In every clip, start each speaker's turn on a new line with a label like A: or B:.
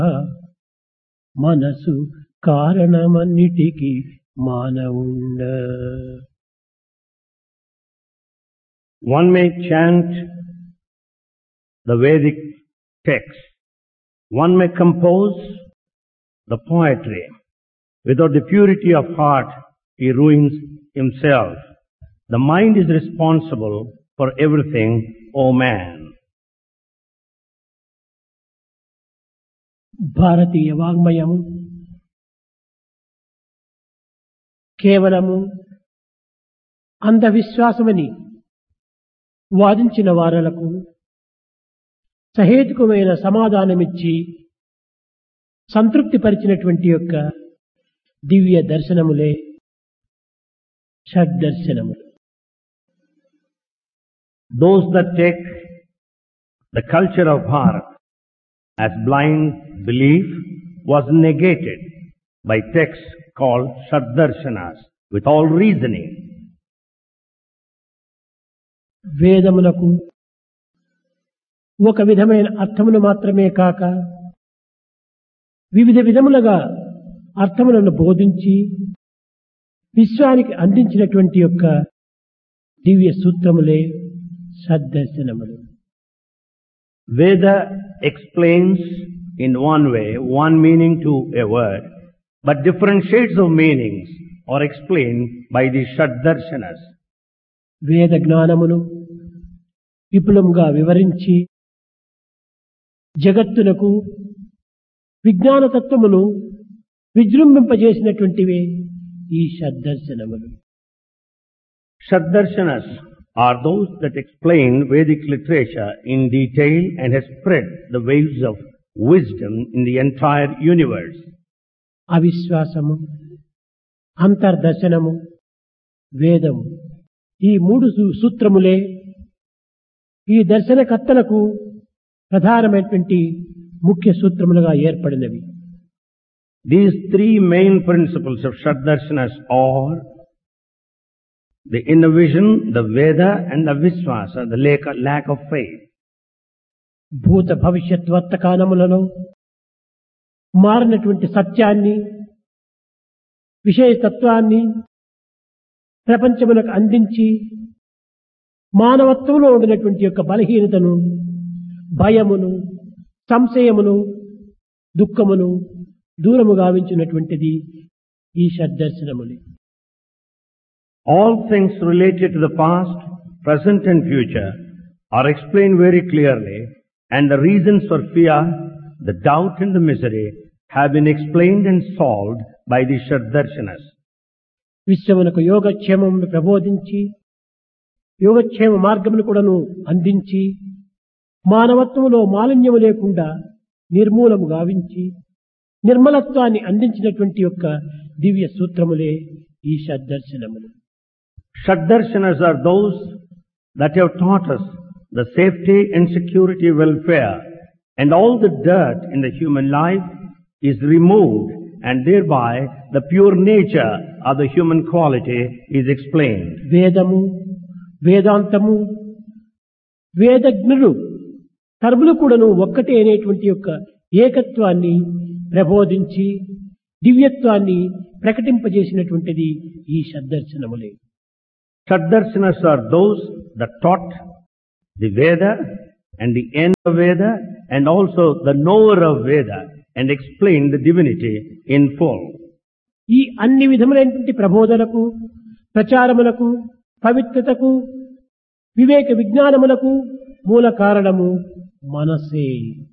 A: మనసు కారణమన్నిటికి మానవుండ.
B: One may chant the Vedic text. One may compose the poetry. Without the purity of heart, he ruins himself. The mind is responsible for everything, O man.
A: భారతీయ వాంగ్మయము కేవలము అంధవిశ్వాసమని వాదించిన వారలకు సహేతుకమైన సమాధానమిచ్చి సంతృప్తి పరిచినటువంటి యొక్క దివ్య దర్శనములే షడ్దర్శనములు.
B: Those that take the culture of Bharat as blind belief was negated by texts called Shaddarshanas with all reasoning.
A: వేదములకు ఒక విధమైన అర్థమును మాత్రమే కాక వివిధ విధములుగా అర్థములను బోధించి విశ్వానికి అందించినటువంటి యొక్క దివ్య సూత్రములే సద్దర్శనములు.
B: Veda explains in one way, one meaning to a word, but different shades of meanings are explained by the Shaddarshanas.
A: వేద జ్ఞానమును విపులంగా వివరించి జగత్తునకు విజ్ఞాన తత్వమును విజృంభింపజేసినటువంటివే ఈ షడ్దర్శనములు.
B: Shaddarshanas are those that explain Vedic literature in detail and have spread the waves of wisdom in the entire universe.
A: అవిశ్వాసము, అంతర్దర్శనము, వేదము ఈ మూడు సూత్రములే ఈ దర్శనకర్తలకు ప్రధానమైనటువంటి ముఖ్య సూత్రములుగా ఏర్పడినవి.
B: These three main principles of Shaddarshanas are the inner vision, the Veda and the Viswasa, the lack of faith.
A: భూత భవిష్యత్ వర్తమానములలో మారినటువంటి సత్యాన్ని, విషయతత్వాన్ని ప్రపంచములకు అందించి మానవత్వంలో ఉండినటువంటి యొక్క బలహీనతను, భయమును, సంశయమును, దుఃఖమును దూరము గావించినటువంటిది ఈ షడ్దర్శనములే.
B: All things related to the past, present and future are explained very clearly, and the reasons for fear, the doubt and the misery have been explained and solved by the Shaddarshanas.
A: విశ్వమునకు యోగక్షేమమును ప్రబోధించి యోగక్షేమ మార్గమును కూడాను అందించి మానవత్వములో మాలిన్యము లేకుండా నిర్మూలము గావించి నిర్మలత్వాన్ని అందించినటువంటి యొక్క దివ్య సూత్రములే ఈ షడ్దర్శనములు.
B: Shaddarshanas are those that have taught us the safety and security welfare, and all the dirt in the human life is removed, and thereby the pure nature of the human quality is explained.
A: వేదము, వేదాంతము, వేదజ్ఞులు సర్వులు కూడాను ఒక్కటే అనేటువంటి యొక్క ఏకత్వాన్ని ప్రబోధించి దివ్యత్వాన్ని ప్రకటింపజేసినటువంటిది ఈ షడ్దర్శనములే.
B: Shaddarshanas are those that taught the Veda and the end of Veda and also the knower of Veda and explained the divinity in full.
A: ఈ అన్ని విధములైనటువంటి ప్రబోధనకు, ప్రచారములకు, పవిత్రతకు, వివేక విజ్ఞానములకు మూల కారణము మనసే.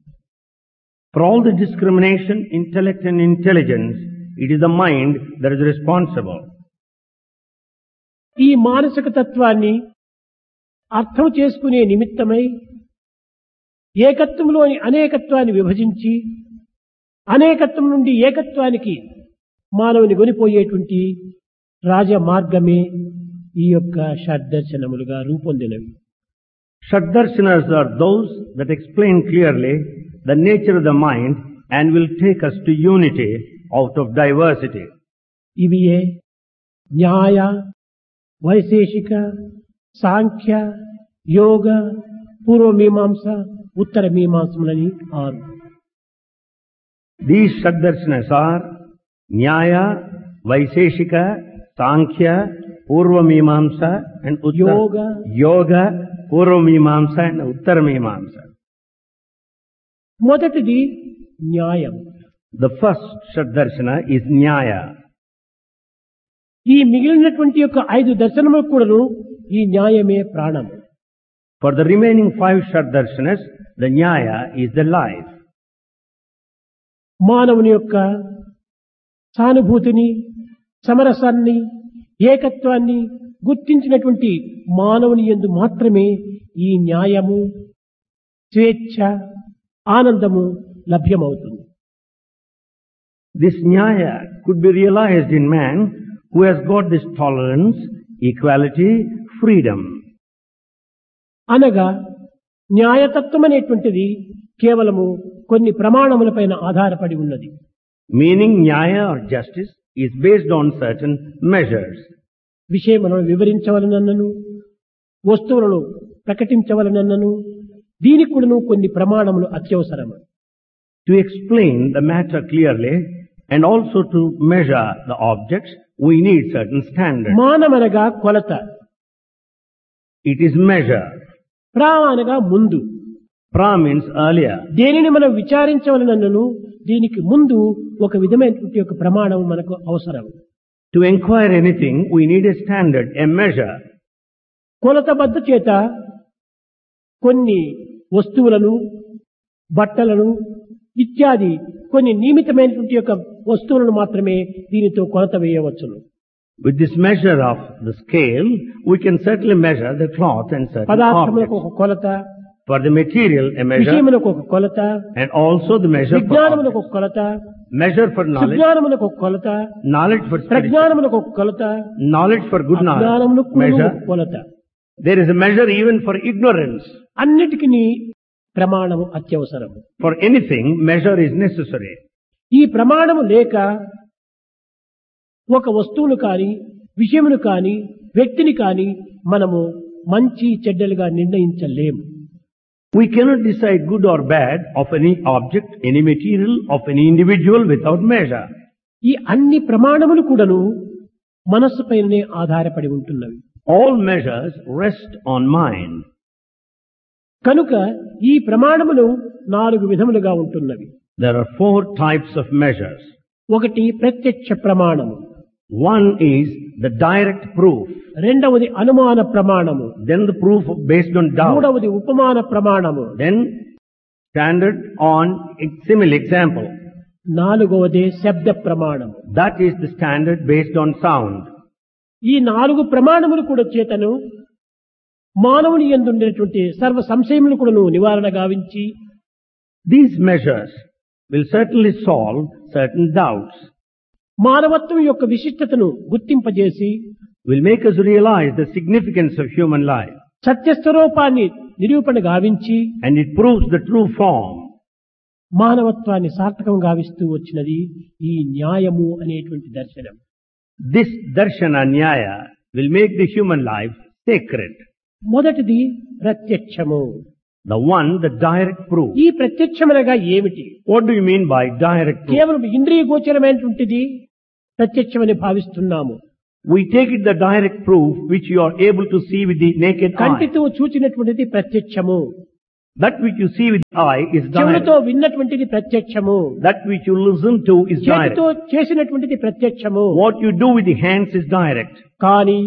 B: For all the discrimination, intellect and intelligence, it is the mind that is responsible.
A: ఈ మానసిక తత్వాన్ని అర్థం చేసుకునే నిమిత్తమై ఏకత్వంలోని అనేకత్వాన్ని విభజించి అనేకత్వం నుండి ఏకత్వానికి మానవుని కొనిపోయేటువంటి రాజ మార్గమే ఈ యొక్క షడ్దర్శనములుగా రూపొందినవి.
B: Shaddarshanas are those that explain clearly the nature of the mind and will take us to unity out of diversity.
A: ఇవియే న్యాయ, వైశేషిక, సాంఖ్య, యోగ, పూర్వమీమాంస, ఉత్తర మీమాంసములని 6.
B: These Shaddarshanas are Nyaya, Vaiseshika, Sankhya, Purvamimamsa and Yoga, Purvamimamsa and Uttaramimamsa.
A: మొదటిది న్యాయం.
B: The first Shaddarshana is Nyaya.
A: ఈ మిగిలినటువంటి యొక్క 5 దర్శనములకు కూడాను ఈ న్యాయమే ప్రాణం.
B: For the remaining 5 Shaddarshanas, the Nyaya is the life.
A: మానవుని యొక్క సానుభూతిని, సమరసాన్ని, ఏకత్వాన్ని గుర్తించినటువంటి మానవుని యందు మాత్రమే ఈ న్యాయము, స్వేచ్ఛ, ఆనందము లభ్యమవుతుంది.
B: This Nyaya could be realized in man who has got this tolerance, equality, freedom.
A: అనగా న్యాయతత్వం అనేటువంటిది కేవలము కొన్ని ప్రమాణములపైన ఆధారపడి ఉన్నది.
B: Meaning Nyaya or justice is based on certain measures.
A: విషయములను వివరించవలనన్నను, వస్తువులను ప్రకటించవలనన్నను దీనికి కూడాను కొన్ని ప్రమాణములు అత్యవసరము.
B: To explain the matter clearly and also to measure the objects, we need certain standards.
A: మానమనగా కొలత.
B: It is measure.
A: ప్రా అనగా ముందు.
B: Pra means earlier.
A: దేనిని మనం విచారించవలనన్నను దీనికి ముందు ఒక విధమైనటువంటి ఒక ప్రమాణం మనకు అవసరం.
B: To inquire anything, we need a standard, a measure.
A: కొలతబద్ధ చేత కొన్ని వస్తువులను, బట్టలను ఇత్యాది కొన్ని నియమితమైనటువంటి యొక్క వస్తువులను మాత్రమే దీనితో కొలత వేయవచ్చును.
B: With this measure of the scale, we can certainly measure the cloth and certain
A: పదార్థములకు
B: objects.
A: ఒక కొలత,
B: For the material, a measure,
A: విషయములకు ఒక కొలత,
B: and also the measure for
A: విజ్ఞానములకు
B: objects.
A: ఒక కొలత,
B: Measure for knowledge,
A: సుజ్ఞానములకు ఒక కొలత,
B: knowledge for spiritual,
A: ప్రజ్ఞానములకు ఒక కొలత,
B: knowledge for good knowledge,
A: అజ్ఞానములకు
B: measure.
A: ఒక కొలత.
B: There is a measure even for ignorance.
A: అన్నిటికీ ప్రమాణము అత్యవసరము.
B: For anything, measure is necessary.
A: ఈ ప్రమాణము లేక ఒక వస్తువును కాని, విషయమును కాని, వ్యక్తిని కాని మనము మంచి చెడ్డలుగా నిర్ణయించలేము.
B: We cannot decide good or bad of any object, any material, of any individual without measure.
A: ఈ అన్ని ప్రమాణములు కూడాను మనస్సు పైననే ఆధారపడి ఉంటున్నవి.
B: All measures rest on mind.
A: కనుక ఈ ప్రమాణములు 4 విధములుగా ఉంటున్నవి.
B: There are 4 types of measures.
A: ఒకటి ప్రత్యక్ష ప్రమాణము,
B: One is the direct proof,
A: రెండవది అనుమాన ప్రమాణము,
B: then the proof based on doubt,
A: మూడవది ఉపమాన ప్రమాణము,
B: then standard on simile example.
A: నాలుగవది శబ్ద ప్రమాణము.
B: That is the standard based on sound.
A: ఈ 4 ప్రమాణములు కూడా చేతను మానవుని యందు ఉండేటువంటి సర్వ సంశయములు కూడాను నివారణ గావించి
B: These measures will certainly solve certain doubts,
A: మానవత్వం యొక్క విశిష్టతను గుర్తింపజేసి
B: will make us realize the significance of human life,
A: సత్యస్వరూపాన్ని నిరూపణ గావించి
B: and it proves the true form.
A: మానవత్వాన్ని సార్థకం గావిస్తూ వచ్చినది ఈ న్యాయము అనేటువంటి దర్శనం.
B: This darshana nyaya will make the human life sacred.
A: మొదటిది ప్రత్యక్షము.
B: The one, the direct proof.
A: ఈ ప్రత్యక్షమనగా ఏమిటి?
B: What do you mean by direct proof?
A: కేవలం ఇంద్రియ గోచరమైనటువంటిది ప్రత్యక్షమని భావిస్తున్నాము.
B: We take it the direct proof which you are able to see with the naked eye.
A: కంటితో చూచినటువంటిది ప్రత్యక్షము.
B: That which you see with the eye is direct.
A: చెవులతో విన్నటువంటిది ప్రత్యక్షము.
B: That which you listen to is direct.
A: చేతితో చేసినటువంటిది ప్రత్యక్షము.
B: What you do with the hands is direct.
A: కానీ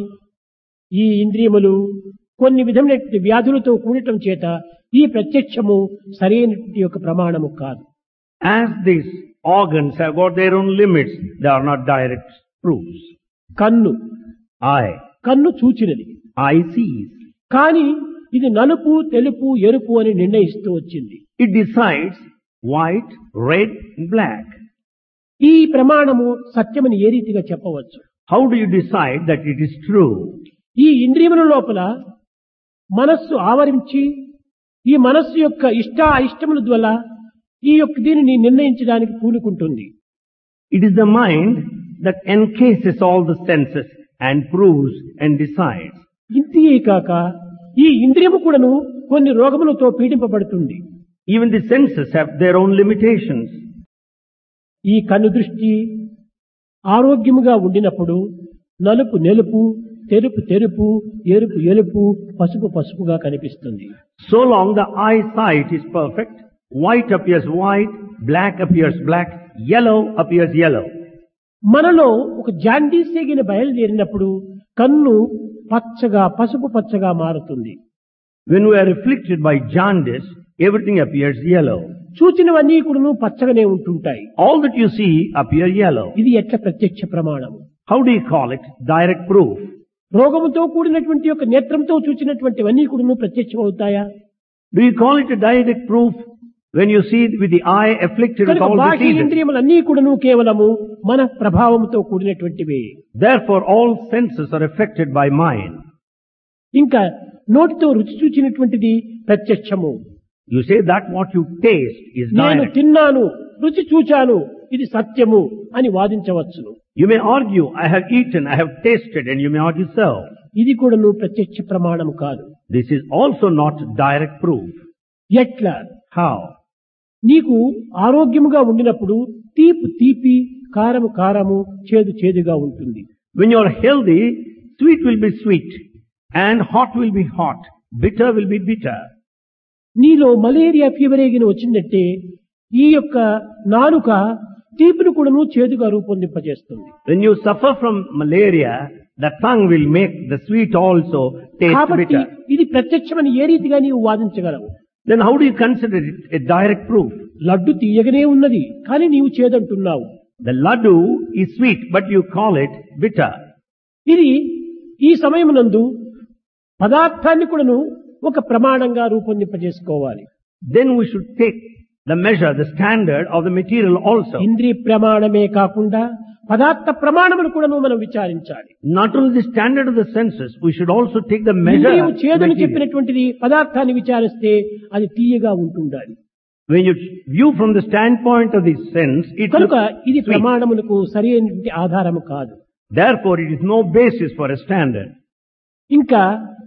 A: ఈ ఇంద్రియములు కొన్ని విధమైనటువంటి వ్యాధులతో కూడటం చేత ఈ ప్రత్యక్షము సరైనటువంటి యొక్క ప్రమాణము కాదు.
B: As these organs have got their own limits, they are not direct proofs.
A: కన్ను
B: Eye.
A: కన్ను చూచినది,
B: Eye sees.
A: కానీ ఇది నలుపు, తెలుపు, ఎరుపు అని నిర్ణయిస్తూ వచ్చింది.
B: It decides white, red, and black.
A: ఈ ప్రమాణము సత్యమని ఏ రీతిగా చెప్పవచ్చు?
B: How do you decide that it is true?
A: ఈ ఇంద్రియముల లోపల మనస్సు ఆవరించి ఈ మనస్సు యొక్క ఇష్ట అయిష్టముల ద్వారా ఈ యొక్క దీనిని నిర్ణయించడానికి పూనుకుంటుంది.
B: It is the mind that encases all the senses and proves and decides.
A: ఇంతే కాక ఈ ఇంద్రియము కూడాను కొన్ని రోగములతో పీడింపబడుతుంది.
B: Even the senses have their own limitations.
A: ఈ కన్ను దృష్టి ఆరోగ్యముగా ఉండినప్పుడు నలుపు నెలుపు, తెరుపు తెరుపు, ఎరుపు ఎరుపు, పసుపు పసుపుగా కనిపిస్తుంది.
B: So long the eyesight is perfect, white appears white, black appears black, yellow appears yellow.
A: మనలో ఒక జాండీస్ ఎగిన బయలుదేరినప్పుడు కన్ను పచ్చగా పసుపు పచ్చగా మారుతుంది.
B: When we are afflicted by jaundice, everything appears yellow.
A: చూచినవన్నీ కూడా పచ్చగానే ఉంటుంటాయి.
B: All that you see appear yellow.
A: ఇది ఎట్లా ప్రత్యక్ష ప్రమాణం?
B: How do you call it? Direct proof.
A: రోగముతో కూడినటువంటి యొక్క నేత్రంతో చూచినటువంటివన్నీ కూడా ప్రత్యక్షం అవుతాయా?
B: Do you call it a direct proof when you see it with the eye afflicted with
A: కనుక
B: all
A: బాహ్య
B: diseases?
A: ఇంద్రియములన్నీ కూడా కేవలము మన ప్రభావంతో కూడినటువంటివే.
B: Therefore all senses are affected by mind.
A: ఇంకా నోటితో రుచి చూచినటువంటిది ప్రత్యక్షము.
B: You say that what you taste is
A: నేను
B: direct.
A: తిన్నాను, రుచి చూచాను, ఇది సత్యము అని వాదించవచ్చును.
B: You may argue, I have eaten, I have tasted, and you may argue so.
A: ఇది కూడా ప్రత్యక్ష ప్రమాణము కాదు.
B: This is also not direct proof.
A: ఎట్లా?
B: How?
A: నీకు ఆరోగ్యముగా ఉండినప్పుడు తీపి తీపి, కారము కారము, చేదు చేదుగా ఉంటుంది.
B: When you are healthy, sweet will be sweet, and hot will be hot, bitter will be bitter.
A: నీలో మలేరియా ఫీవర్ ఏగిన వచ్చిందంటే ఈ యొక్క నాలుక తీపిని కూడాను చేదుగా రూపొందింపజేస్తుంది.
B: When you suffer from malaria, the tongue will make the sweet also taste
A: కాబట్టి
B: bitter.
A: ఇది ప్రత్యక్షమని ఏ రీతిగా నీవు వాదించగలవు?
B: Then how do you consider it a direct proof?
A: Laddu తీయగనే ఉన్నది, కానీ నీవు చేదంటున్నావు.
B: The laddu is sweet, but you call it bitter.
A: ఇది ఈ సమయమునందు పదార్థాన్ని కూడాను ఒక ప్రమాణంగా రూపొందింపజేసుకోవాలి.
B: Then we should take the measure, the standard of the material also.
A: ఇంద్రియ ప్రమాణమే కాకుండా పదార్థ ప్రమాణమును కూడాను మనం విచారించాలి.
B: Not only the standard of the senses, we should also take the measure
A: ఇంద్రియము
B: of the
A: చేదుని
B: material.
A: చెప్పినటువంటిది పదార్థాన్ని విచారిస్తే అది తీయగా ఉంటుండాలి.
B: When you view from the standpoint of the sense, it
A: కనుక
B: looks
A: ఇది
B: sweet.
A: ప్రమాణములకు సరైనటువంటి ఆధారము కాదు.
B: Therefore, it is no basis for a standard.
A: ఇంకా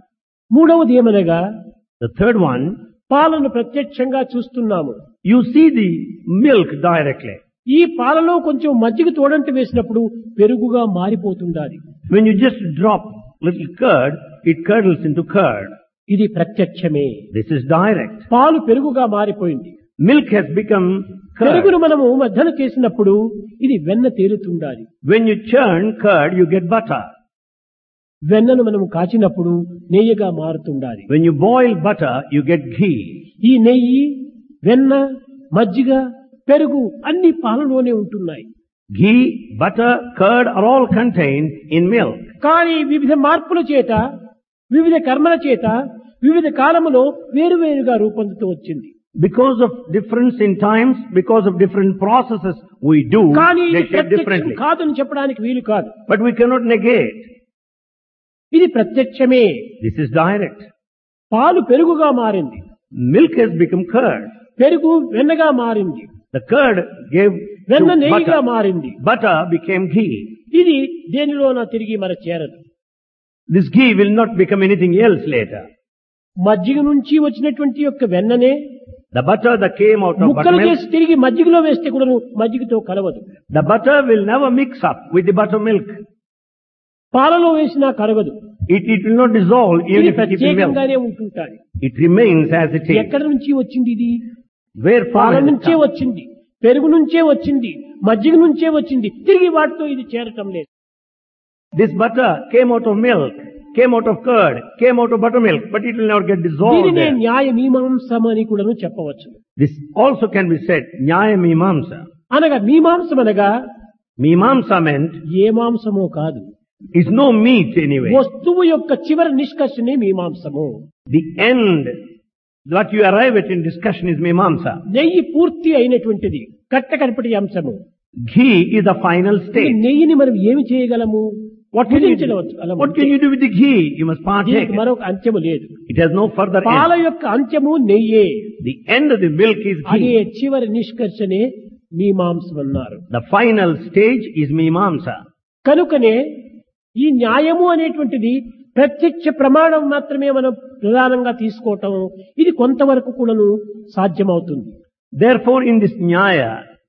A: మూడవది ఏమనగా
B: The third one,
A: పాలను ప్రత్యక్షంగా చూస్తున్నాము.
B: you see the milk directly.
A: ఈ పాలలో కొంచెం మజ్జిగ తోడంట వేసినప్పుడు పెరుగుగా మారిపోతుండాలి.
B: When you just drop little curd, it curdles into curd.
A: ఇది ప్రత్యక్షమే.
B: This is direct.
A: పాలు పెరుగుగా మారిపోయింది.
B: Milk has become curd.
A: పెరుగును మనము మధ్యన చేసినప్పుడు ఇది వెన్న తేలుతుండాలి.
B: When you churn curd, you get butter.
A: వెన్నను మనము కాచినప్పుడు నెయ్యిగా మారుతుండాలి.
B: When you boil butter, you get ghee.
A: ఈ నెయ్యి, వెన్న, మజ్జిగ, పెరుగు అన్ని పాలలోనే ఉంటున్నాయి.
B: Ghee, butter, curd are all contained in milk.
A: కానీ వివిధ మార్పుల చేత, వివిధ కర్మల చేత, వివిధ కాలములో వేరువేరుగా రూపొందుతూ వచ్చింది.
B: Because of difference in times, because of different processes we do,
A: కానీ ఇది
B: they shape
A: ప్రత్యక్షం
B: differently.
A: కాదని చెప్పడానికి వీలు కాదు.
B: But we cannot negate.
A: ఇది ప్రత్యక్షమే.
B: This is direct.
A: పాలు పెరుగుగా మారింది,
B: Milk has become curd.
A: పెరుగు వెన్నగా మారింది,
B: The curd gave
A: వెన్న
B: to
A: నెయ్యిగా
B: butter.
A: మారింది.
B: Butter became ghee.
A: ఇది దేనిలోనా తిరిగి మన చేరదు.
B: This ghee will not become anything else later.
A: మజ్జిగ నుంచి వచ్చినటువంటి యొక్క వెన్ననే
B: The butter that came out of
A: ముక్కలు
B: buttermilk,
A: చేసి తిరిగి మజ్జిగలో వేస్తే కూడా మజ్జిగతో కలవదు.
B: the butter will never mix up with the buttermilk.
A: పాలలో వేసినా కరగదు.
B: It will not dissolve even
A: ఇది
B: if you keep in milk.
A: ప్రత్యేకంగానే ఉంటుంటాది.
B: It remains as it is.
A: ఎక్కడి నుంచి వచ్చింది ఇది?
B: Where
A: పాల
B: from it
A: నుంచే
B: comes.
A: వచ్చింది, పెరుగు నుంచే వచ్చింది, మజ్జిగ నుంచే వచ్చింది. తిరిగి వాటితో ఇది చేరటం లేదు.
B: This butter came out of milk, came out of curd, came out of buttermilk, but it will never get dissolved
A: దీనినే
B: there.
A: న్యాయ మీమాంసం అని కూడాను చెప్పవచ్చు.
B: This also can be said, Nyaya Mimamsa.
A: అనగా మీమాంసం అనగా
B: Mimamsa meant
A: ఏ మాంసమో కాదు,
B: is no meat anyway.
A: వస్తువు యొక్క చివరి నిష్కర్షనే మీమాంసము.
B: The end, what you arrive at in discussion is Mimamsa.
A: నెయ్యి పూర్తి అయినటువంటిది, కట్ట కడపటి అంశము.
B: Ghee is the final
A: ఈ
B: stage.
A: నెయ్యిని మనం ఏమి చేయగలము?
B: What can you do?
A: కుదించవచ్చు.
B: What can you do with the ghee? You must partake.
A: దీనికి మరొక అంత్యము లేదు.
B: It has no further
A: పాల
B: end.
A: యొక్క అంత్యము నెయ్యే.
B: The end of the milk is
A: అదే
B: ghee.
A: చివరి నిష్కర్షనే మీమాంసం అన్నారు.
B: The final stage is Mimamsa.
A: కనుకనే ఈ న్యాయము అనేటువంటిది ప్రత్యక్ష ప్రమాణం మాత్రమే మనం ప్రధానంగా తీసుకోవటం, ఇది కొంతవరకు కూడాను సాధ్యమవుతుంది.
B: Therefore, in this Nyaya,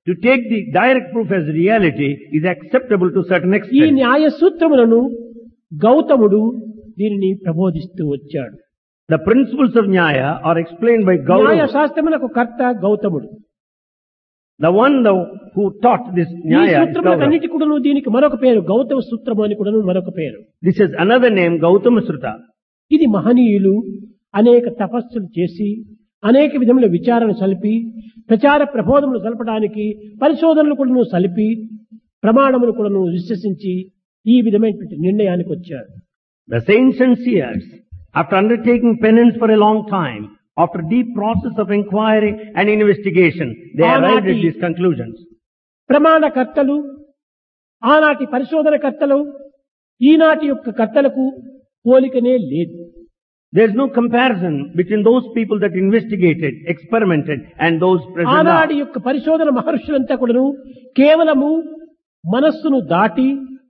B: to take the direct proof as reality is acceptable to a certain
A: ఈ
B: extent.
A: న్యాయ సూత్రములను గౌతముడు దీనిని ప్రబోధిస్తూ వచ్చాడు.
B: The principles of Nyaya are explained by
A: న్యాయ
B: Gautama,
A: శాస్త్రములకు కర్త గౌతముడు.
B: the one who taught this
A: ఈ
B: Nyaya. Is Gautama.
A: సూత్రములన్నిటి కూడాను దీనికి మరొక పేరు గౌతమ సూత్రము అని కూడాను మరొక పేరు.
B: This is another name, Gautama Sruta.
A: ఇది మహనీయులు అనేక తపస్సులు చేసి అనేక విధముల విచారణ సలిపి ప్రచార ప్రబోధములు సలపడానికి పరిశోధనలు కూడాను సలిపి ప్రమాణములు కూడాను విశ్వసించి ఈ విధమైనటువంటి నిర్ణయానికి వచ్చారు.
B: The saints and seers, after undertaking penance for a long time, after deep process of inquiry and investigation, they arrived at these conclusions.
A: ప్రమాణకర్తలు ఆనాటి పరిశోధనకర్తలు ఈనాటి యొక్క కర్తలకు పోలికనే లేదు.
B: There is no comparison between those people that investigated, experimented, and those present now.
A: ఆనాటి యొక్క పరిశోధన మహర్షులంతా కూడాను కేవలము మనస్సును దాటి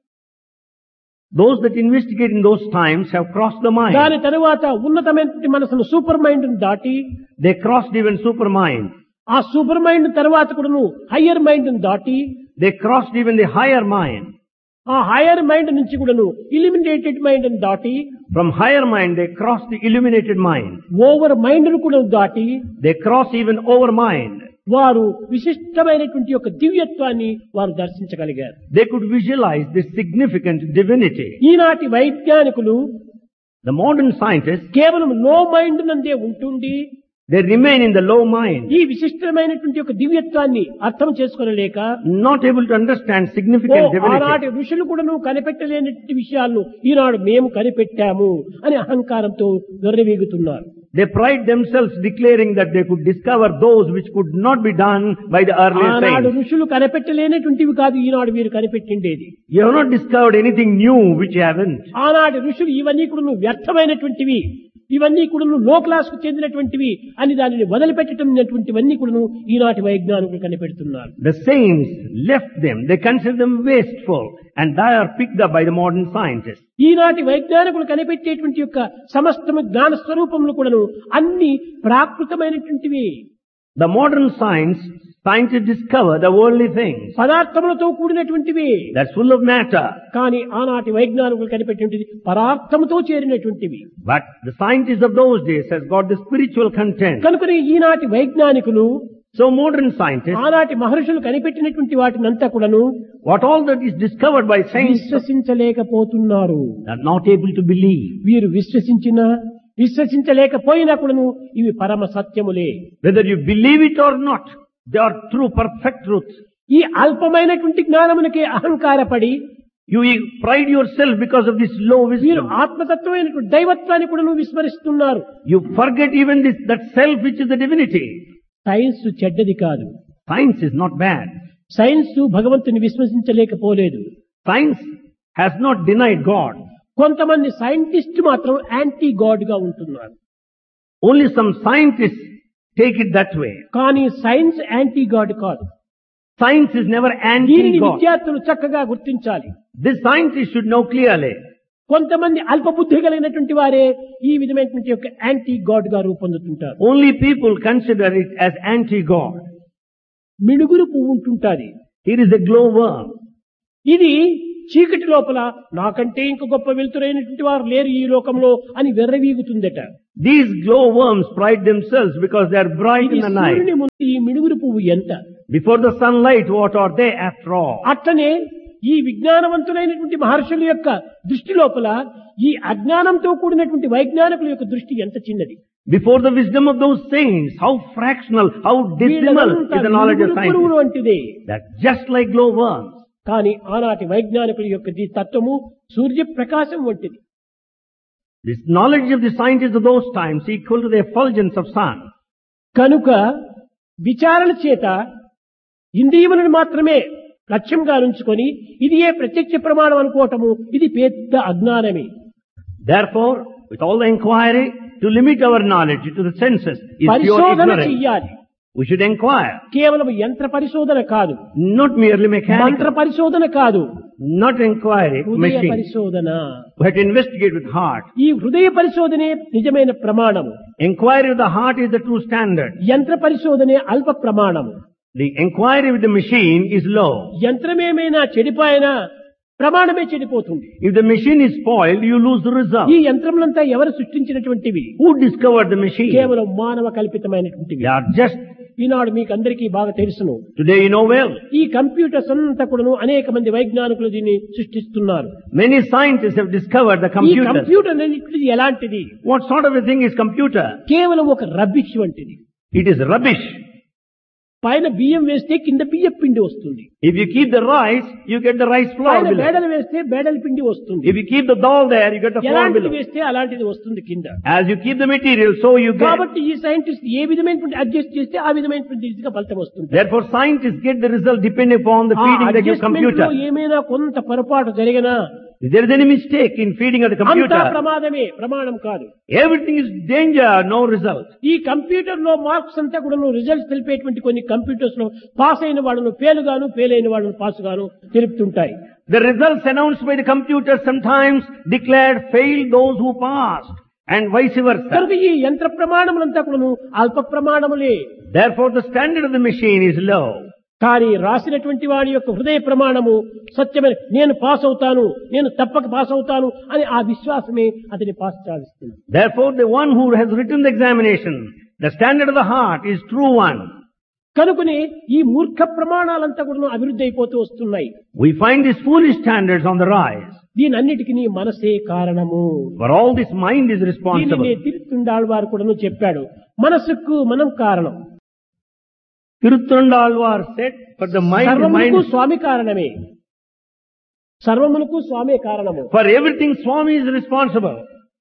B: Those that investigate in those times have crossed the mind.
A: దాని తరువాత ఉన్నతమైన మనసును సూపర్ మైండ్ దాటి
B: They crossed even supermind.
A: ఆ సూపర్ మైండ్ తర్వాత కూడాను హయ్యర్ మైండ్ దాటి
B: They crossed even the higher mind.
A: ఆ హయ్యర్ మైండ్ నుంచి కూడాను ఇలిమినేటెడ్ మైండ్ దాటి
B: From higher mind, they crossed the illuminated mind.
A: Over mind ను కూడా దాటి
B: They cross even over mind.
A: వారు విశిష్టమైనటువంటి యొక్క దివ్యత్వాన్ని వారు దర్శించగలిగారు.
B: They could visualize this significant divinity.
A: ఈనాటి వైజ్ఞానికులు
B: The modern scientists,
A: కేవలం లో mind నందే ఉంటుండి
B: they remain in the low mind,
A: ఈ విశిష్టమైనటువంటి యొక్క దివ్యత్వాన్ని అర్థం చేసుకోలేక
B: not able to understand significant divinity.
A: ఆనాటి ఋషులు కూడాను కనిపెట్టలేని విషయాలను ఈనాడు మేము కనిపెట్టాము అని అహంకారంతో దొరవేగుతున్నారు.
B: They pride themselves declaring that they could discover those which could not be done by the earlier
A: ఆనాడు
B: saints.
A: ఋషులు కనిపెట్టలేనటువంటివి కాదు ఈనాడు వీరు కనిపెట్టిండేది.
B: You have not discovered anything new which you haven't.
A: ఆనాటి ఋషులు ఇవన్నీ కూడా వ్యర్థమైనటువంటివి, ఇవన్నీ కూడా లో క్లాస్ కు చెందినటువంటివి అని దానిని వదిలిపెట్టటమైనటువంటివన్నీ కూడా ఈనాటి వైజ్ఞానికులు కనిపెడుతున్నారు.
B: The saints left them. They consider them wasteful, and they are picked up by the modern scientists.
A: ఈనాటి వైజ్ఞానికులు కనిపెట్టేటువంటి యొక్క సమస్తము జ్ఞాన స్వరూపములు కూడాను అన్ని ప్రాకృతమైనటువంటివి.
B: The modern scientists discover the worldly things.
A: పదార్థములతో కూడినటువంటివి.
B: That's full of matter.
A: కానీ ఆనాటి వైజ్ఞానికులు కనిపెట్టినటువంటిది పదార్థముతో చేరినటువంటివి.
B: But the scientists of those days has got the spiritual content.
A: కనుకనే ఈనాటి వైజ్ఞానికులు
B: So modern scientists,
A: ఆనాటి మహర్షులు కనిపెట్టినటువంటి వాటినంతా కూడాను
B: what all that is discovered by science,
A: విశ్వసించలేకపోతున్నారు.
B: are not able to believe.
A: వీరు విశ్వసించలేకపోయినా కూడాను ఇవి పరమ సత్యములే.
B: Whether you believe it or not, they are true, perfect truth.
A: ఈ అల్పమైనటువంటి జ్ఞానమునకే అహంకారపడి
B: You pride yourself because of this low
A: వీరు
B: wisdom.
A: ఆత్మతత్వమైనటువంటి దైవత్వాన్ని కూడాను విస్మరిస్తున్నారు.
B: You forget even that self which is the divinity.
A: Science చెడ్డది కాదు.
B: Science is not bad.
A: Science భగవంతుని విశ్వసించలేకపోలేదు.
B: Science has not denied God.
A: కొంతమంది scientist మాత్రం anti God గా ఉంటున్నారు.
B: Only some scientists take it that way.
A: కానీ సైన్స్ యాంటీ గాడ్ కాదు.
B: Science is never
A: దీనిని
B: anti-God.
A: విద్యార్థులు చక్కగా గుర్తించాలి.
B: This scientist should know clearly.
A: కొంతమంది అల్పబుద్ధి కలిగినటువంటి వారే ఈ విధమైనటువంటి యొక్క యాంటీ గాడ్ గా రూపొందుతుంటారు.
B: Only people consider it as anti-God.
A: మినుగురు పువ్వు ఉంటుంటాది.
B: Here is a glowworm.
A: ఇది చీకటి లోపల నాకంటే ఇంక గొప్ప వెలుతురైనటువంటి వారు లేరు ఈ లోకంలో అని వెర్రవీగుతుందట.
B: These glowworms pride themselves because they are bright
A: ఇది
B: in the night.
A: సూర్యుని ముందు ఈ మినుగురు పువ్వు ఎంత?
B: Before the sunlight, what are they after all?
A: అట్లనే ఈ విజ్ఞానవంతులైనటువంటి మహర్షుల యొక్క దృష్టి లోపల ఈ అజ్ఞానంతో కూడినటువంటి వైజ్ఞానికుల యొక్క దృష్టి ఎంత చిన్నది.
B: Before the wisdom of those saints, how fractional, how dismal is the knowledge of
A: పురుగు
B: science.
A: వంటిదే.
B: That's just like glowworms.
A: కానీ ఆనాటి వైజ్ఞానికుల యొక్క తత్వము సూర్యప్రకాశం వంటిది.
B: This knowledge of the scientists of those times equal to the effulgence of sun.
A: కనుక విచారణ చేత ఇంద్రియములను మాత్రమే లక్ష్యంగా ఉంచుకొని ఇది ఏ ప్రత్యక్ష ప్రమాణం అనుకోవటము ఇది పెద్ద అజ్ఞానమే.
B: Therefore, with all the inquiry, to limit our knowledge to the senses is pure
A: పరిశోధన
B: ignorance.
A: చెయ్యాలి.
B: We should inquire,
A: కేవలం యంత్ర పరిశోధన కాదు,
B: not merely
A: మంత్ర
B: mechanical,
A: పరిశోధన కాదు,
B: not inquiry,
A: హృదయ
B: machine.
A: పరిశోధన.
B: We have to investigate with heart.
A: ఈ హృదయ పరిశోధనే నిజమైన ప్రమాణము.
B: Inquiry of the heart is the true standard.
A: యంత్ర పరిశోధనే అల్ప ప్రమాణము.
B: The inquiry with the machine is low.
A: యంత్రమేమైనా చెడిపోయినా ప్రమాణమే చెడిపోతుంది.
B: If the machine is spoiled, you lose the result.
A: ఈ యంత్రములంతా ఎవరు సృష్టించినటువంటివి?
B: Who discovered the machine?
A: కేవలం మానవ కల్పితమైనటువంటివి.
B: They are just,
A: ఈనాడు మీకు అందరికీ బాగా తెలుసును.
B: today you know well.
A: ఈ కంప్యూటర్స్ అంతా కూడాను అనేక మంది వైజ్ఞానికులు దీన్ని సృష్టిస్తున్నారు.
B: Many scientists have discovered the
A: ఈ
B: computer.
A: కంప్యూటర్ అనేది ఎలాంటిది?
B: What sort of a thing is computer?
A: కేవలం ఒక రబ్బిష్ వంటిది.
B: It is rubbish.
A: పైన బియ్యం వేస్తే కింద బియ్యం పిండి వస్తుంది.
B: If you keep the rice, you get the rice flour
A: పైన
B: below.
A: బేడలు వేస్తే బేడల పిండి వస్తుంది.
B: If you keep the dal there, you get the flour
A: ఎలాంటిది
B: below.
A: వేస్తే అలాంటిది వస్తుంది కింద.
B: As you keep the material, so you get.
A: కాబట్టి ఈ సైంటిస్ట్ ఏ విధమైనటువంటి అడ్జస్ట్ చేస్తే ఆ విధమైనటువంటి రీతిగా ఫలితం వస్తుంది.
B: Therefore, scientists get the result depending upon the feeding they give computer.
A: ఏమైనా కొంత పొరపాటు జరిగినా,
B: If there is any mistake in feeding of the
A: అంతా
B: computer,
A: ప్రమాదమే, ప్రమాణం కాదు.
B: everything is danger, no result.
A: ఈ కంప్యూటర్ లో మార్క్స్ అంతా కూడా రిజల్ట్స్ తెలిపేటువంటి కొన్ని కంప్యూటర్స్ లో పాస్ అయిన వాళ్ళను ఫెయిల్ అయిన వాళ్ళను పాస్ గాను తెలుపుతుంటాయి.
B: The results announced by the computer sometimes declared failed those who passed, and vice versa.
A: కనుక ఈ యంత్ర ప్రమాణములంతా కూడా అల్ప ప్రమాణములే.
B: Therefore, the standard of the machine is low.
A: కానీ రాసినటువంటి వాడి యొక్క హృదయ ప్రమాణము సత్యమైన, నేను పాస్ అవుతాను, నేను తప్పక పాస్ అవుతాను అని ఆ విశ్వాసమే అతని పాస్ సాధిస్తుంది.
B: Therefore, the one who has written the examination, the standard of the heart is true one.
A: కనుకనే ఈ మూర్ఖ ప్రమాణాలంతా కూడా అభివృద్ధి అయిపోతూ వస్తున్నాయి.
B: We find these foolish standards on the rise.
A: దీనన్నిటికీ నీ మనసే కారణము.
B: For all this, mind is responsible.
A: దీనిని తిరుత్తుండాళ్ళ వారు కూడా చెప్పాడు, మనసుకు మనం కారణం.
B: Tiruthandalvar said, for the mind,
A: సర్వమునకు స్వామి కారణమే. సర్వమునకు స్వామే కారణము.
B: for everything Swami is responsible.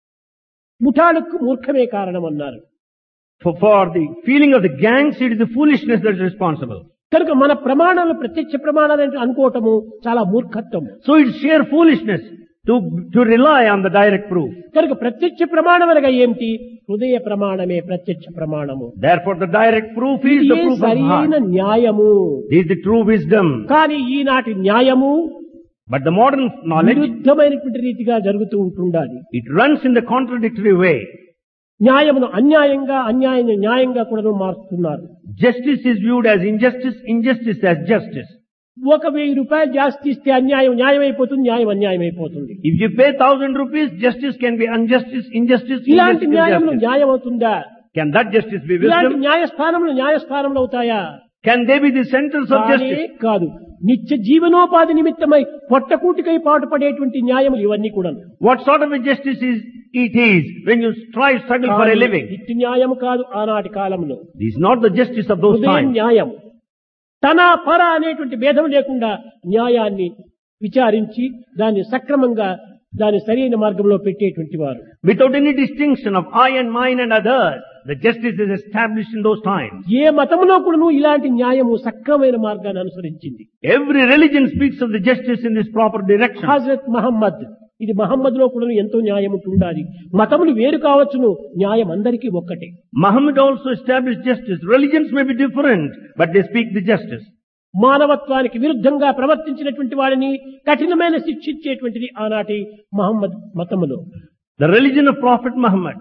A: ముఠాలకు మూర్ఖమే కారణం అన్నారు.
B: For the feeling of the gangs, it is the foolishness that is responsible.
A: కనుక మన ప్రమాణాలు ప్రత్యక్ష ప్రమాణాలు అనుకోవటము చాలా మూర్ఖత్వం.
B: So it's sheer foolishness to rely on the direct proof.
A: కనుక ప్రత్యక్ష ప్రమాణం అనగా ఏమిటి? హృదయ ప్రమాణమే ప్రత్యక్ష ప్రమాణము.
B: Therefore, the direct proof is the proof of
A: సరైన
B: heart.
A: న్యాయము.
B: This is the true wisdom.
A: కానీ ఈనాటి న్యాయము
B: But the modern knowledge,
A: విరుద్ధమైనటువంటి రీతిగా జరుగుతూ ఉంటుండాలి.
B: it runs in the contradictory way.
A: న్యాయమును అన్యాయంగా, అన్యాయాన్ని న్యాయంగా కూడా మారుస్తున్నారు.
B: Justice is viewed as injustice, injustice as justice.
A: 1,000 రూపాయలు జాస్తి ఇస్తే అన్యాయం న్యాయం అయిపోతుంది, న్యాయం అన్యాయం అయిపోతుంది.
B: If you pay 1,000 rupees, justice can be injustice, injustice,
A: ఇలాంటి
B: injustice,
A: న్యాయములు
B: justice.
A: న్యాయం అవుతుందా?
B: Can that justice be
A: ఇలాంటి
B: wisdom?
A: న్యాయస్థానములు అవుతాయా?
B: Can they be the centers of
A: కానే
B: justice?
A: కాదు. నిత్య జీవనోపాధి నిమిత్తమై పొట్టకూటికై పాటుపడేటువంటి న్యాయములు ఇవన్నీ కూడా.
B: What sort of a justice it is when you struggle for a living?
A: ఇట్టి న్యాయము కాదు ఆనాటి కాలంలో.
B: This is not the justice of those
A: హృదయ
B: times.
A: న్యాయం, తన పర అనేటువంటి భేదం లేకుండా న్యాయాన్ని విచారించి దాన్ని సక్రమంగా దాని సరైన మార్గంలో పెట్టేటువంటి వారు.
B: Without any distinction of I and mine and others, the justice is established in those times.
A: ఏ మతంలో కూడా ఇలాంటి న్యాయము సక్రమైన మార్గాన్ని అనుసరించింది.
B: Every religion speaks of the justice in this proper direction.
A: Hazrat Mohammed, ఇది మహమ్మద్ లో కూడా ఎంతో న్యాయం ఉంటుండాలి. మతములు వేరు కావచ్చును, న్యాయం అందరికీ ఒక్కటే.
B: Muhammad also established justice. Religions may be different, but they speak the justice.
A: మానవత్వానికి విరుద్ధంగా ప్రవర్తించినటువంటి వాడిని కఠినమైన శిక్షించేటువంటిది ఆనాటి Mohammed మతములో.
B: The religion of Prophet Muhammad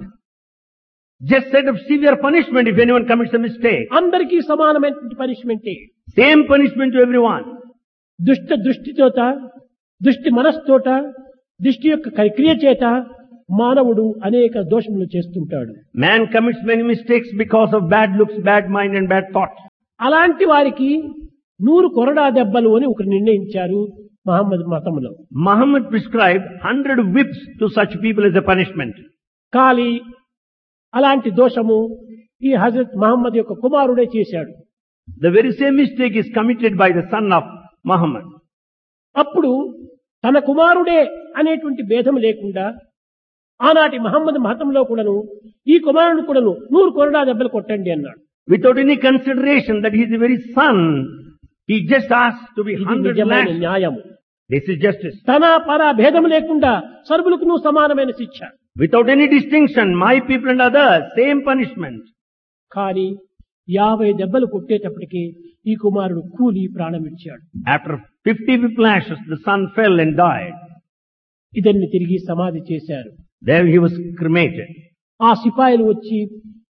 B: just set up severe punishment if anyone commits a mistake.
A: అందరికీ సమానమైనటువంటి పనిష్మెంటే.
B: Same punishment to everyone.
A: దృష్టితోట, దృష్టి మనస్తోట, దృష్టి యొక్క క్రియ చేత మానవుడు అనేక దోషములు చేస్తుంటాడు.
B: Man commits many mistakes because of bad looks, bad mind and bad thoughts.
A: అలాంటి వారికి 100 కొరడా దెబ్బలు అని ఒకరు నిర్ణయించారు మహమ్మద్ మతంలో.
B: Muhammad prescribed 100 whips to such people as a punishment.
A: కానీ అలాంటి దోషము ఈ హజరత్ మహమ్మద్ యొక్క కుమారుడే చేశాడు.
B: The very same mistake is committed by the son of Muhammad.
A: అప్పుడు తన కుమారుడే అనేటువంటి భేదం లేకుండా ఆనాటి మహమ్మద్ మతంలో కూడాను ఈ కుమారుడు కూడాను 100 కొరడా దెబ్బలు కొట్టండి అన్నాడు.
B: Without any consideration that he is the very son, he just asked to be
A: ఇది
B: 100
A: నిజమైన
B: lashed.
A: న్యాయం.
B: This is justice.
A: తన పర భేదం లేకుండా సర్వులకు సమానమైన శిక్ష.
B: Without any distinction, my people and others, same punishment.
A: కానీ 50 దెబ్బలు కొట్టేటప్పటికి ఈ కుమారుడు కూలి ప్రాణం ఇచ్చాడు.
B: After 50 whiplashes, the son fell and died.
A: ఇతన్ని తిరిగి సమాధి చేశారు.
B: There he was cremated.
A: ఆ సిపాయిలు వచ్చి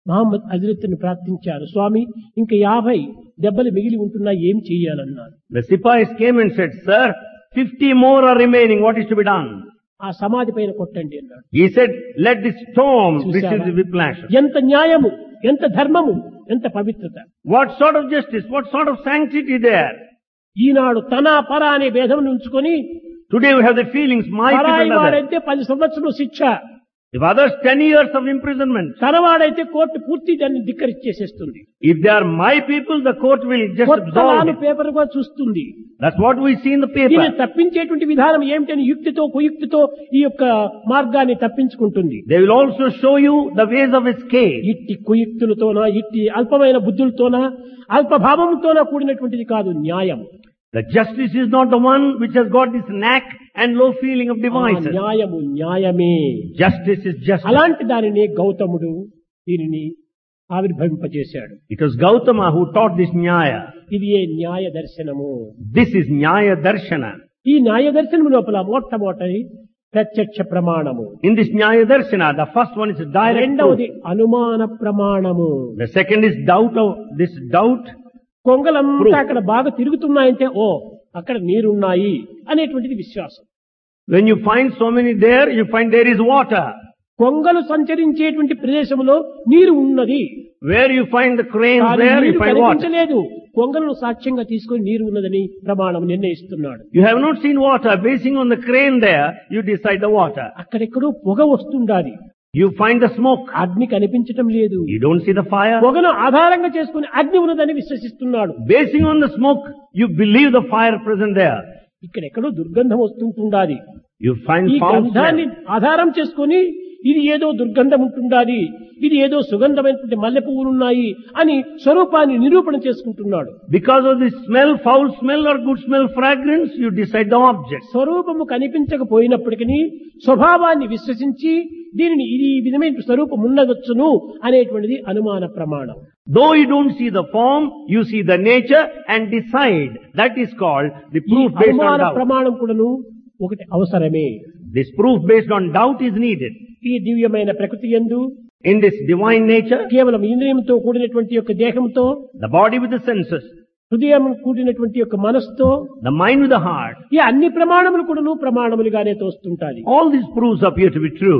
A: మహమ్మద్ హజరత్ని ప్రార్థించారు, స్వామి ఇంకా 50 దెబ్బలు మిగిలి ఉంటున్నా ఏం చెయ్యాలన్నారు.
B: The Sipais came and said, Sir, 50 more are remaining. What is to be done?
A: ఆ సమాధి పైన కొట్టండి అన్నాడు.
B: He said, let this stone receive
A: చూశావా?
B: the whiplash.
A: ఎంత న్యాయము, ఎంత ధర్మము, ఎంత పవిత్రత.
B: What sort of justice? What sort of sanctity there?
A: ఈనాడు తన పర అనే భేదం ఉంచుకొని
B: Today we have the feelings, my people
A: పరాయి
B: and others.
A: వాడైతే 10 సంవత్సరాలు శిక్ష,
B: If others 10 years of imprisonment.
A: తనవాడైతే court పూర్తి దాన్ని ధిక్కరించేసేస్తుంది.
B: If they are my people, the court will just absolve it.
A: Paper గా చూస్తుంది.
B: That's what we see in the
A: దీన్ని
B: paper.
A: తప్పించేటువంటి విధానం ఏమిటని యుక్తితో కుయుక్తితో ఈ యొక్క మార్గాన్ని తప్పించుకుంటుంది.
B: They will also show you the ways of escape.
A: ఇట్టి కుయుక్తులతోనా, ఇట్టి అల్పమైన బుద్ధులతోనా, అల్పభావంతోనా కూడినటువంటిది కాదు న్యాయం.
B: The justice is not the one which has got this knack and low feeling of
A: ఆ
B: devices.
A: న్యాయము న్యాయమే.
B: Justice is justice.
A: అలాంటి దానిని గౌతముడు దీనిని ఆవిర్భవింపజేశాడు.
B: It was Gautama who taught this Nyaya.
A: ఇది ఏ న్యాయ దర్శనము.
B: This is Nyaya Darshana.
A: ఈ న్యాయ దర్శనం లోపల మొట్టమొదటి ప్రత్యక్ష ప్రమాణము,
B: In this Nyaya Darshana, the first one is direct
A: రెండవది
B: truth.
A: అనుమాన ప్రమాణము.
B: The second is this doubt.
A: కొంగలంతా
B: Proof.
A: అక్కడ బాగా తిరుగుతున్నాయంటే ఓ అక్కడ నీరున్నాయి అనేటువంటిది విశ్వాసం.
B: When you find so many there, you find there is water.
A: కొంగలు సంచరించేటువంటి ప్రదేశంలో నీరు ఉన్నది.
B: Where you find the cranes
A: కానీ
B: there, you
A: నీరు
B: find water.
A: కనిపించలేదు. కొంగలను సాక్ష్యంగా తీసుకొని నీరు ఉన్నదని ప్రమాణం నిర్ణయిస్తున్నాడు.
B: You have not seen water. Basing on the crane there, you decide the water.
A: అక్కడెక్కడో పొగ వస్తుండాలి.
B: You find the smoke.
A: అగ్ని కనిపించటం లేదు.
B: You don't see the fire.
A: పొగను ఆధారంగా చేసుకుని అగ్ని ఉన్నదని విశ్వసిస్తున్నాడు.
B: Basing on the smoke, you believe the fire present there.
A: ఇక్కడెక్కడో దుర్గంధం వస్తుంటుండాలి.
B: You find
A: ఈ
B: foul
A: గంధాన్ని
B: smell.
A: ఆధారం చేసుకుని ఇది ఏదో దుర్గంధం ఉంటుండాలి, ఇది ఏదో సుగంధమైనటువంటి మల్లె పువ్వులున్నాయి అని స్వరూపాన్ని నిరూపణ చేసుకుంటున్నాడు.
B: Because of this smell, foul smell or good smell, fragrance, you decide the object.
A: స్వరూపము కనిపించకపోయినప్పటికీ స్వభావాన్ని విశ్వసించి దీనిని ఇది ఈ విధమైన స్వరూపం ఉండవచ్చును అనేటువంటిది అనుమాన ప్రమాణం.
B: Though you don't see the form, you see the nature and decide. That is called the
A: ఈ
B: proof based on
A: అనుమాన
B: doubt.
A: ప్రమాణం కూడాను ఒకటి అవసరమే.
B: This proof based on doubt is needed.
A: ఈ దివ్యమైన ప్రకృతి యందు
B: In this divine nature,
A: కేవలం ఇంద్రియంతో కూడినటువంటి యొక్క దేహంతో,
B: the body with the senses,
A: హృదయం కూడినటువంటి యొక్క మనస్సుతో,
B: the mind with the heart,
A: ఈ అన్ని ప్రమాణములు కూడాను ప్రమాణములుగానే తోస్తుంటాయి.
B: all these proofs appear to be true.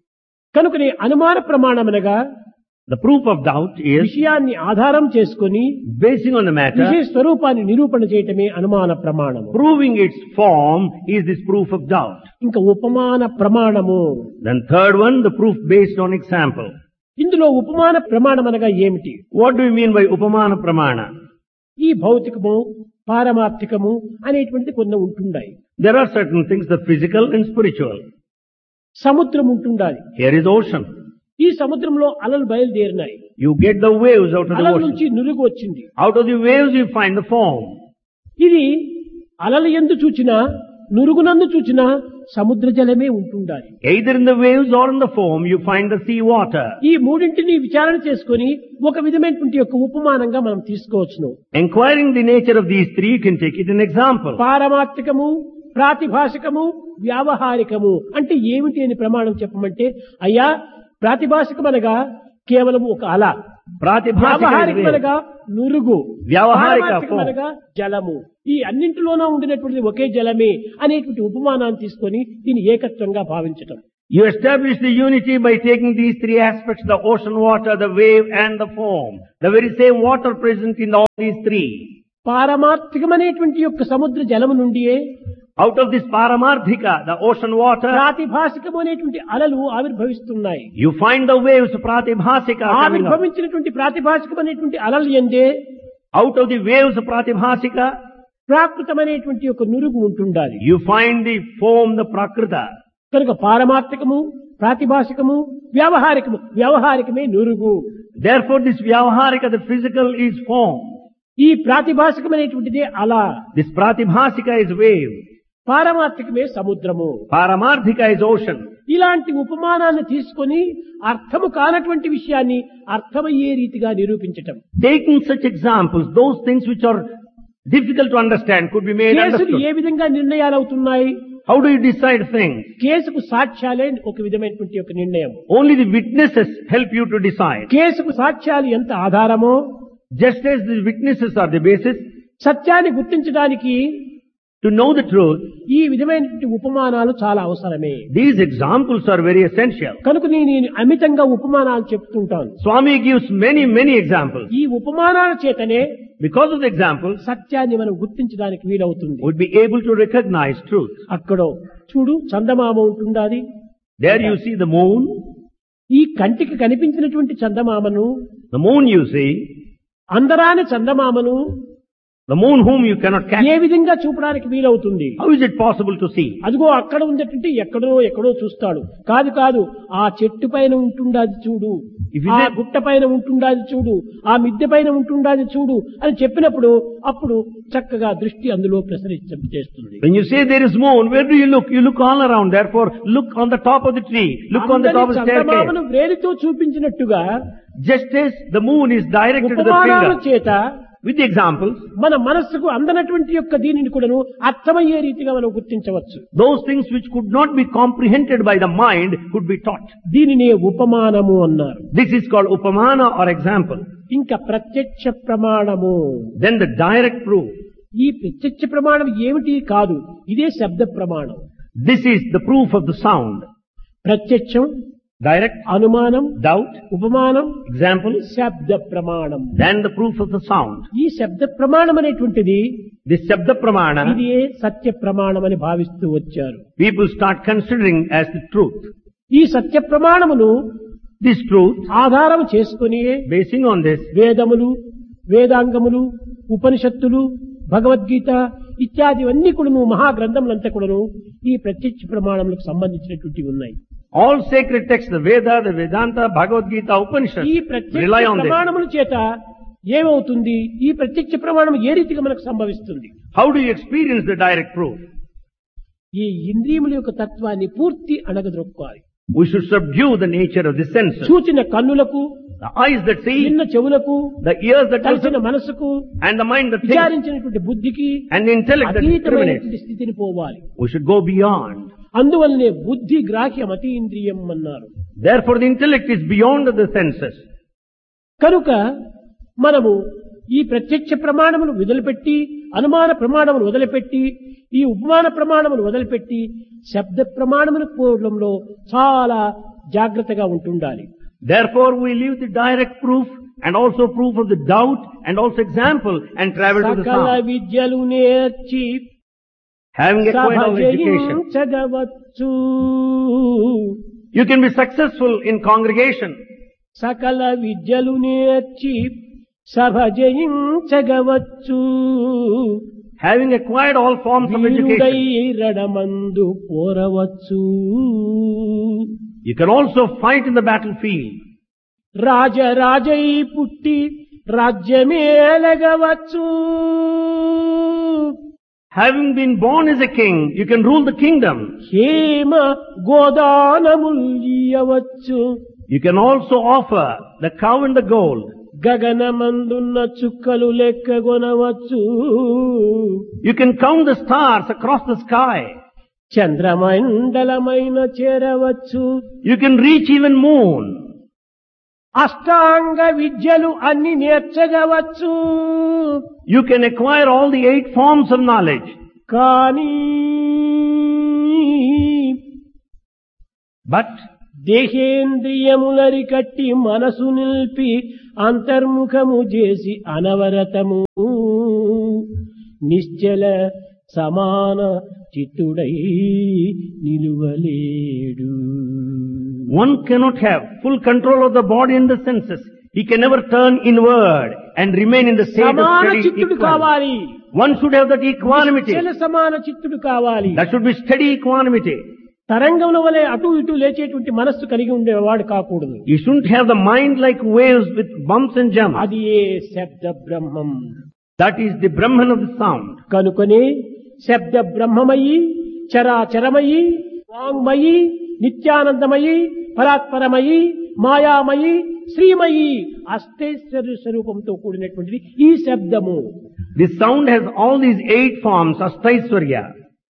A: కనుకనే అనుమాన ప్రమాణమనగా
B: The proof of doubt is
A: విషయాన్ని ఆధారం చేసుకొని
B: basing on the matter,
A: విశేష స్వరూపాన్ని నిరూపణ చేయటమే అనుమాన ప్రమాణము.
B: proving its form is this proof of doubt.
A: ఇంకా ఉపమాన ప్రమాణము.
B: Then third one, the proof based on example.
A: ఇందులో ఉపమాన ప్రమాణం అనగా ఏమిటి?
B: What do you mean by upamana pramana?
A: ఈ భౌతికము పారమార్థికము అనేటువంటిది కొన్ని ఉంటుండాయి.
B: There are certain things, the physical and spiritual.
A: సముద్రం ఉంటుండాలి.
B: Here is ocean.
A: ఈ సముద్రంలో అలలు బయలుదేరినాయి.
B: You get the waves out of the
A: అలల
B: ocean.
A: నుంచి నురుగు వచ్చింది.
B: Out of the waves you find the foam.
A: ఇది అలలు ఎందు చూచినా నురుగునందు చూచినా సముద్ర జలమే ఉంటుండాలి.
B: Either in the waves or in the foam you find the sea water.
A: ఈ మూడింటిని విచారణ చేసుకొని ఒక విధమైనటువంటి యొక్క ఉపమానంగా మనం తీసుకోవచ్చును.
B: Enquiring the nature of these three, you can take it an example.
A: పారమార్థికము, ప్రాతిభాషికము, వ్యావహారికము అంటే ఏమిటి అని ప్రమాణం చెప్పమంటే, అయ్యా ప్రాతిభాషికం అనగా కేవలం ఒక అల, వ్యావహారికం అనగా నురుగు,
B: వ్యావహారిక
A: పారమార్థికం అనగా జలము. ఈ అన్నింటిలోనూ ఉండినటువంటి ఒకే జలమే అనేటువంటి ఉపమానాన్ని తీసుకొని దీన్ని ఏకత్వంగా భావించటం.
B: You establish the unity by taking these three aspects, the ocean water, the wave and the foam. The very same water present in all these three.
A: పారమార్థికమనేటువంటి యొక్క సముద్ర జలము నుండియే
B: Out of this paramarthika, the ocean water,
A: ప్రాతిభాషికము అనేటువంటి అలలు ఆవిర్భవిస్తున్నాయి.
B: you find the waves, pratibhasika, coming up.
A: ఆవిర్భవించినటువంటి ప్రాతిభాషికం అనేటువంటి అలలు ఎందే
B: Out of the waves, pratibhasika,
A: ప్రాకృతమైనటువంటి యొక్క నురుగు ఉంటుండాలి.
B: you find the foam, the prakrita.
A: కనుక పారమార్థికము, ప్రాతిభాషికము, వ్యవహారికమే నురుగు.
B: Therefore, this vyavaharika, the physical, is foam.
A: ఈ ప్రాతిభాషికమైనటువంటిదే అల,
B: This pratibhasika is wave.
A: పారమార్థికమే సముద్రము.
B: Paramarthika is ocean.
A: ఇలాంటి ఉపమానాన్ని తీసుకొని అర్థము కానటువంటి విషయాన్ని అర్థమయ్యే రీతిగా నిరూపించటం.
B: Taking such examples, those things which are difficult to understand could be made
A: కేసులు
B: understood.
A: ఏ విధంగా నిర్ణయాలు అవుతున్నాయి?
B: How do you decide things?
A: కేసుకు సాక్ష్యాలే ఒక విధమైనటువంటి ఒక నిర్ణయం.
B: Only the witnesses help you to decide.
A: కేసుకు సాక్ష్యాలు ఎంత ఆధారమో,
B: Just as the witnesses are the basis,
A: సత్యాన్ని గుర్తించడానికి
B: to know the truth,
A: ఈ విధమైనటువంటి ఉపమానాలు చాలా అవసరమే.
B: these examples are very essential.
A: కనుక నేను అమితంగా ఉపమానాలు చెప్తుంటాను.
B: Swami gives many examples.
A: ఈ ఉపమానాల చేతనే
B: Because of the examples,
A: సత్యాన్ని మనం గుర్తించడానికి వీలవుతుంది.
B: would be able to recognize truth.
A: అక్కడ చూడు చందమామ ఉంటుండాది.
B: There you see the moon.
A: ఈ కంటికి కనిపించినటువంటి చందమామను,
B: The moon you see,
A: అందరాని చందమామను
B: the moon whom you cannot catch.
A: ఏ విధంగా చూపడానికి వీలవుతుంది?
B: How is it possible to see?
A: అదిగో అక్కడ ఉందంటే ఎక్కడో చూస్తాడు. కాదు ఆ చెట్టు పైన ఉంటుండాది చూడు,
B: If you
A: ఆ
B: say-
A: గుట్ట పైన ఉంటుండాది చూడు, ఆ మిద్దె పైన ఉంటుండాది చూడు అని చెప్పినప్పుడు అప్పుడు చక్కగా దృష్టి అందులో ప్రసరించేస్తుంది.
B: When you say there is moon, where do you look? You look all around. Therefore, look on the top of the tree. Look on the top of the
A: చందమామను
B: staircase.
A: వేలితో చూపించినట్టుగా
B: Just as the moon is directed to the
A: ఉపమానాల
B: finger.
A: చేత
B: With the examples,
A: మన మనస్సుకు అందనటువంటి యొక్క దీనిని కూడాను అర్థమయ్యే రీతిగా మనం గుర్తించవచ్చు.
B: those things which could not be comprehended by the mind could be taught.
A: దీనిని ఉపమానము అన్నారు.
B: This is called upamana or example.
A: ఇంకా ప్రత్యక్ష ప్రమాణము.
B: Then the direct proof.
A: ఈ ప్రత్యక్ష ప్రమాణం ఏమిటి కాదు, ఇదే శబ్ద ప్రమాణం.
B: This is the proof of the sound.
A: ప్రత్యక్షం,
B: Direct,
A: అనుమానం,
B: doubt,
A: ఉపమానం,
B: example,
A: శబ్ద ప్రమాణం.
B: then the proof of the sound.
A: ఈ శబ్ద ప్రమాణం అనేటువంటిది
B: This Shabda Pramana,
A: ఇది సత్య ప్రమాణం అని భావిస్తూ వచ్చారు.
B: people start considering as the truth.
A: ఈ సత్య ప్రమాణమును
B: This truth,
A: ఆధారం చేసుకుని
B: basing on this,
A: వేదములు, వేదాంగములు, ఉపనిషత్తులు, భగవద్గీత ఇత్యాదివన్నీ కూడాను మహాగ్రంథములంతా కూడాను ఈ ప్రత్యక్ష ప్రమాణములకు సంబంధించినటువంటివి ఉన్నాయి.
B: all sacred texts, the Veda, the Vedanta, Bhagavad Gita,
A: ఈ
B: Upanishad,
A: ప్రత్యక్ష
B: rely on this.
A: ప్రమాణముల చేత ఏమవుతుంది? ఈ ప్రత్యక్ష ప్రమాణం ఏ రీతిగా మనకు సంభవిస్తుంది?
B: How do you experience the direct proof?
A: ఈ ఇంద్రియముల యొక్క తత్వాన్ని పూర్తి అణగద్రొక్కాలి.
B: We should subdue the nature of the senses.
A: చూచిన కన్నులకు,
B: The eyes that see,
A: విన్న చెవులకు,
B: the ears that
A: కలిసిన
B: listen,
A: మనసుకు,
B: and the mind that thinks,
A: విచారించినటువంటి బుద్ధికి
B: and the intellect that discriminates.
A: అతీతమైనటువంటి స్థితిని పోవాలి.
B: We should go beyond.
A: అందువల్లనే బుద్ధి గ్రాహ్యం అతీంద్రియం అన్నారు.
B: Therefore the intellect is beyond the senses.
A: కనుక మనము ఈ ప్రత్యక్ష ప్రమాణమును వదిలిపెట్టి, అనుమాన ప్రమాణమును వదిలిపెట్టి, ఈ ఉపమాన ప్రమాణమును వదిలిపెట్టి శబ్ద ప్రమాణమును పోవడంలో చాలా జాగ్రత్తగా ఉంటుండాలి.
B: Therefore we leave the direct proof and also proof of the doubt and also example and travel to the
A: సకల
B: sound.
A: విద్యలు నేర్చి
B: Having acquired all education,
A: సభజయించగవచ్చు.
B: you can be successful in congregation.
A: సకల విద్యలు నేర్చి సభజయించగవచ్చు.
B: Having acquired all forms of
A: వీరుడై
B: education,
A: రడమందు పోరవచ్చు.
B: you can also fight in the battlefield.
A: రాజరాజై పుట్టి రాజ్యమేలగవచ్చు.
B: Having been born as a king, you can rule the kingdom.
A: Hema గోదానముల్యవచ్చు.
B: You can also offer the cow and the gold.
A: గగనమందున్న చుక్కలు లెక్కగొనవచ్చు.
B: You can count the stars across the sky.
A: చంద్రమండలమైన చేరవచ్చు.
B: You can reach even moon.
A: అష్టాంగ విద్యలు అన్ని నేర్చగవచ్చు.
B: You can acquire all the 8 forms of knowledge.
A: కానీ
B: But
A: దేహేంద్రియములరి కట్టి మనసు నిల్పి అంతర్ముఖము చేసి అనవరతము నిశ్చల సమాన చిత్తుడై నిలువలేడు.
B: one cannot have full control of the body and the senses. He can never turn inward and remain in the state of
A: సమాన
B: steady
A: చిత్తుడు
B: equanimity.
A: కావాలి.
B: One should have that equanimity.
A: నిశ్చల సమాన చిత్తుడు కావాలి.
B: That should be steady equanimity.
A: తరంగముల వలె అటు ఇటు లేచేటువంటి మనస్సు కలిగి ఉండేవాడు కాకూడదు.
B: You shouldn't have the mind like waves with bumps and jumps.
A: అది ఏ శబ్ద బ్రహ్మం.
B: That is the Brahman of the sound.
A: కనుకనే శబ్ద బ్రహ్మమయి, చరాచరమయి, వాంగ్మయి, నిత్యానందమయి, పరాత్పరమయి, మాయామయి, శ్రీమయి అష్టైశ్వర్య స్వరూపంతో కూడినటువంటిది ఈ శబ్దము.
B: This sound has all these 8 forms, Astaiswarya.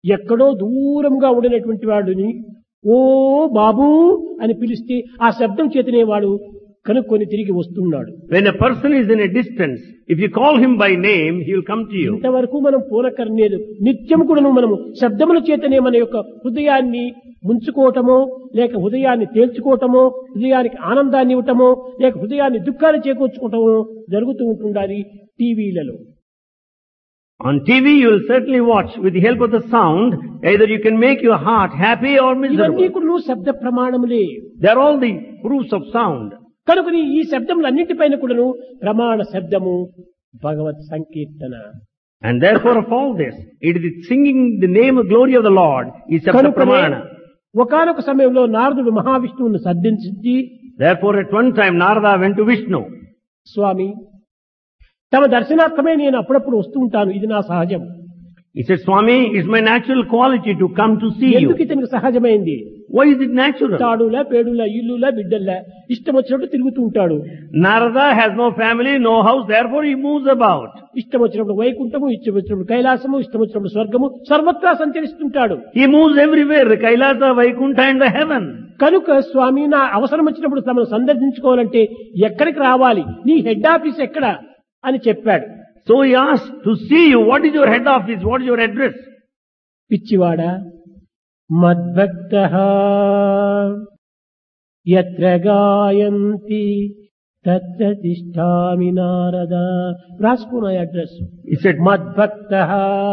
A: ఎక్కడో దూరంగా ఉండినటువంటి వాడిని ఓ బాబూ అని పిలిస్తే ఆ శబ్దం చేతనే వాడు కనుక్కొని తిరిగి వస్తున్నాడు.
B: When a person is in a distance, if you call him by name, he will come to you.
A: ఇంతవరకు మనం పూనకర్లేదు. నిత్యం కూడా మనము శబ్దముల చేతనే మన యొక్క హృదయాన్ని ముంచుకోవటమో, లేక హృదయాన్ని తేల్చుకోవటమో, హృదయానికి ఆనందాన్ని ఇవ్వటమో, లేక హృదయాన్ని దుఃఖాన్ని చేకూర్చుకోవటమో జరుగుతూ ఉంటుండాలి టీవీలలో.
B: On TV, you will certainly watch with the help of the sound, either you can make your heart happy or
A: ఇవన్నీ
B: miserable.
A: కూడా శబ్ద ప్రమాణములే.
B: They are all the proofs of sound.
A: కనుకని ఈ శబ్దములన్నింటిపైన కూడాను ప్రమాణ శబ్దము భగవత్ సంకీర్తన.
B: And therefore of all this, it is singing the name of glory of the Lord is Sabda Pramana.
A: ఒకానొక సమయంలో నారదుడు మహావిష్ణువును సంధించి,
B: Therefore at one time Narada went to Vishnu.
A: స్వామి, తమ దర్శనార్థమే నేను అప్పుడప్పుడు వస్తూ ఉంటాను, ఇది నా సహజం.
B: He said, Swami, it's my natural quality to come to see
A: ఎందుకు
B: you.
A: ఇతనికి సహజమైంది?
B: Why is it natural?
A: తాడులా పేడులా ఇల్లులా బిడ్డల్లా ఇష్టం వచ్చినప్పుడు తిరుగుతూ ఉంటాడు.
B: Narada has no family, no house, therefore he moves about.
A: ఇష్టం వచ్చినప్పుడు వైకుంఠము, ఇష్టం వచ్చినప్పుడు కైలాసము, ఇష్టం వచ్చినప్పుడు స్వర్గము, సర్వత్రా సంచరిస్తుంటాడు.
B: He moves everywhere, Kailasa, Vaikuntha and the heaven.
A: కనుక స్వామి, నా అవసరం వచ్చినప్పుడు తమను సందర్శించుకోవాలంటే ఎక్కడికి రావాలి, నీ హెడ్ ఆఫీస్ ఎక్కడ అని చెప్పాడు.
B: So he asked to see you, what is your head office, what is your address?
A: పిచ్చివాడా, మద్భక్తః యత్ర గాయంతి తత్ర తిష్ఠామి నారద. రాసుకో నా address.
B: He said,
A: మద్భక్తః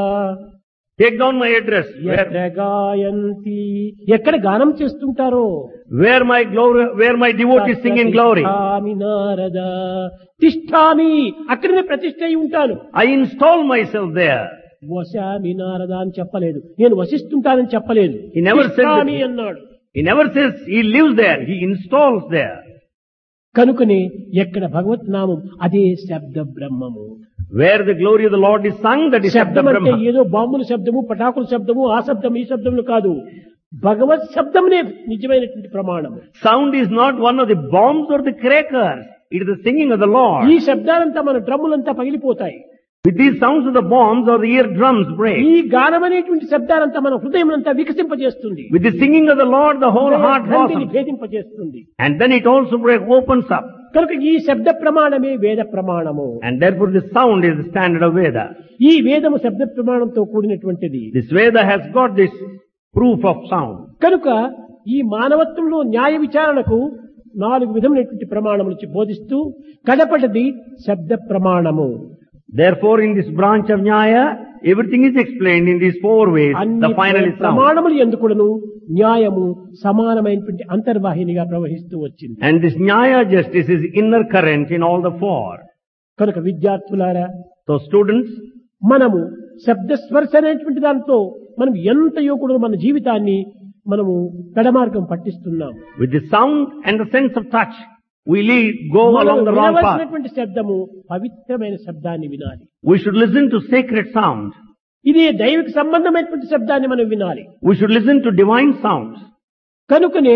B: take down my address.
A: యత్ర గాయంతి, ఎక్కడ గానం చేస్తుంటారో,
B: Where my devotees sing in glory.
A: తిష్ఠామి Narada. తిష్ఠామి, అక్కడనే ప్రతిష్ఠ అయి ఉంటాను.
B: I install myself there.
A: వశామి Narada అని చెప్పలేదు, నేను వసిస్తుంటానని చెప్పలేదు.
B: He never said that.
A: తిష్ఠామి అన్నాడు.
B: He never says he lives there, he installs there.
A: కనుకనే ఎక్కడ భగవత్ నామం అదే శబ్ద బ్రహ్మము.
B: Where the glory of the Lord is sung, that is Sabda
A: శబ్దం అంటే
B: Brahma.
A: ఏదో బాంబుల శబ్దము, పటాకుల శబ్దము, ఆ శబ్దం ఈ శబ్దములు కాదు. భగవత్ శబ్దమునే నిజమైనటువంటి ప్రమాణము.
B: Sound is not one of the bombs or the crackers. It is the singing of the
A: ఈ
B: Lord.
A: శబ్దాలంతా మన డ్రమ్ములంతా పగిలిపోతాయి.
B: With these sounds of the bombs or the eardrums break.
A: ఈ గానం అనేటువంటి శబ్దాలంతా మన హృదయమంతా వికసింపజేస్తుంది,
B: With the singing of the Lord, the whole heart
A: గ్రంథిని
B: blossoms.
A: భేదింపజేస్తుంది.
B: And then it also opens up.
A: కనుక ఈ శబ్ద ప్రమాణమే వేద ప్రమాణము.
B: And therefore the sound is the standard of Veda.
A: ఈ వేదము శబ్ద ప్రమాణంతో కూడినటువంటిది.
B: This Veda has got this proof of sound.
A: కనుక ఈ మానవత్వంలో న్యాయ విచారణకు 4 విధమైనటువంటి ప్రమాణములు బోధిస్తూ కడపటిది శబ్ద ప్రమాణము.
B: Therefore in this branch of Nyaya, everything is explained in these 4 ways.
A: అన్ని
B: The final is sound.
A: ప్రమాణములు ఎందుకును న్యాయము సమానమైనటువంటి అంతర్వాహినిగా ప్రవహిస్తూ వచ్చింది.
B: And this Nyaya justice is inner current in all the 4.
A: కనుక విద్యార్థులారా,
B: So students,
A: మనము శబ్ద స్పర్శ అనేటువంటి దాంతో మనం ఎంతయో కూడా మన జీవితాన్ని మనము పెడమార్గం పట్టిస్తున్నాము.
B: with the sound and the sense of touch, we go
A: మనం
B: along the wrong path.
A: వినవలసినటువంటి శబ్దము పవిత్రమైన శబ్దాన్ని వినాలి.
B: We should listen to sacred sound.
A: ఇది దైవిక సంబంధమైనటువంటి శబ్దాన్ని మనం వినాలి.
B: We should listen to divine sounds.
A: కనుకనే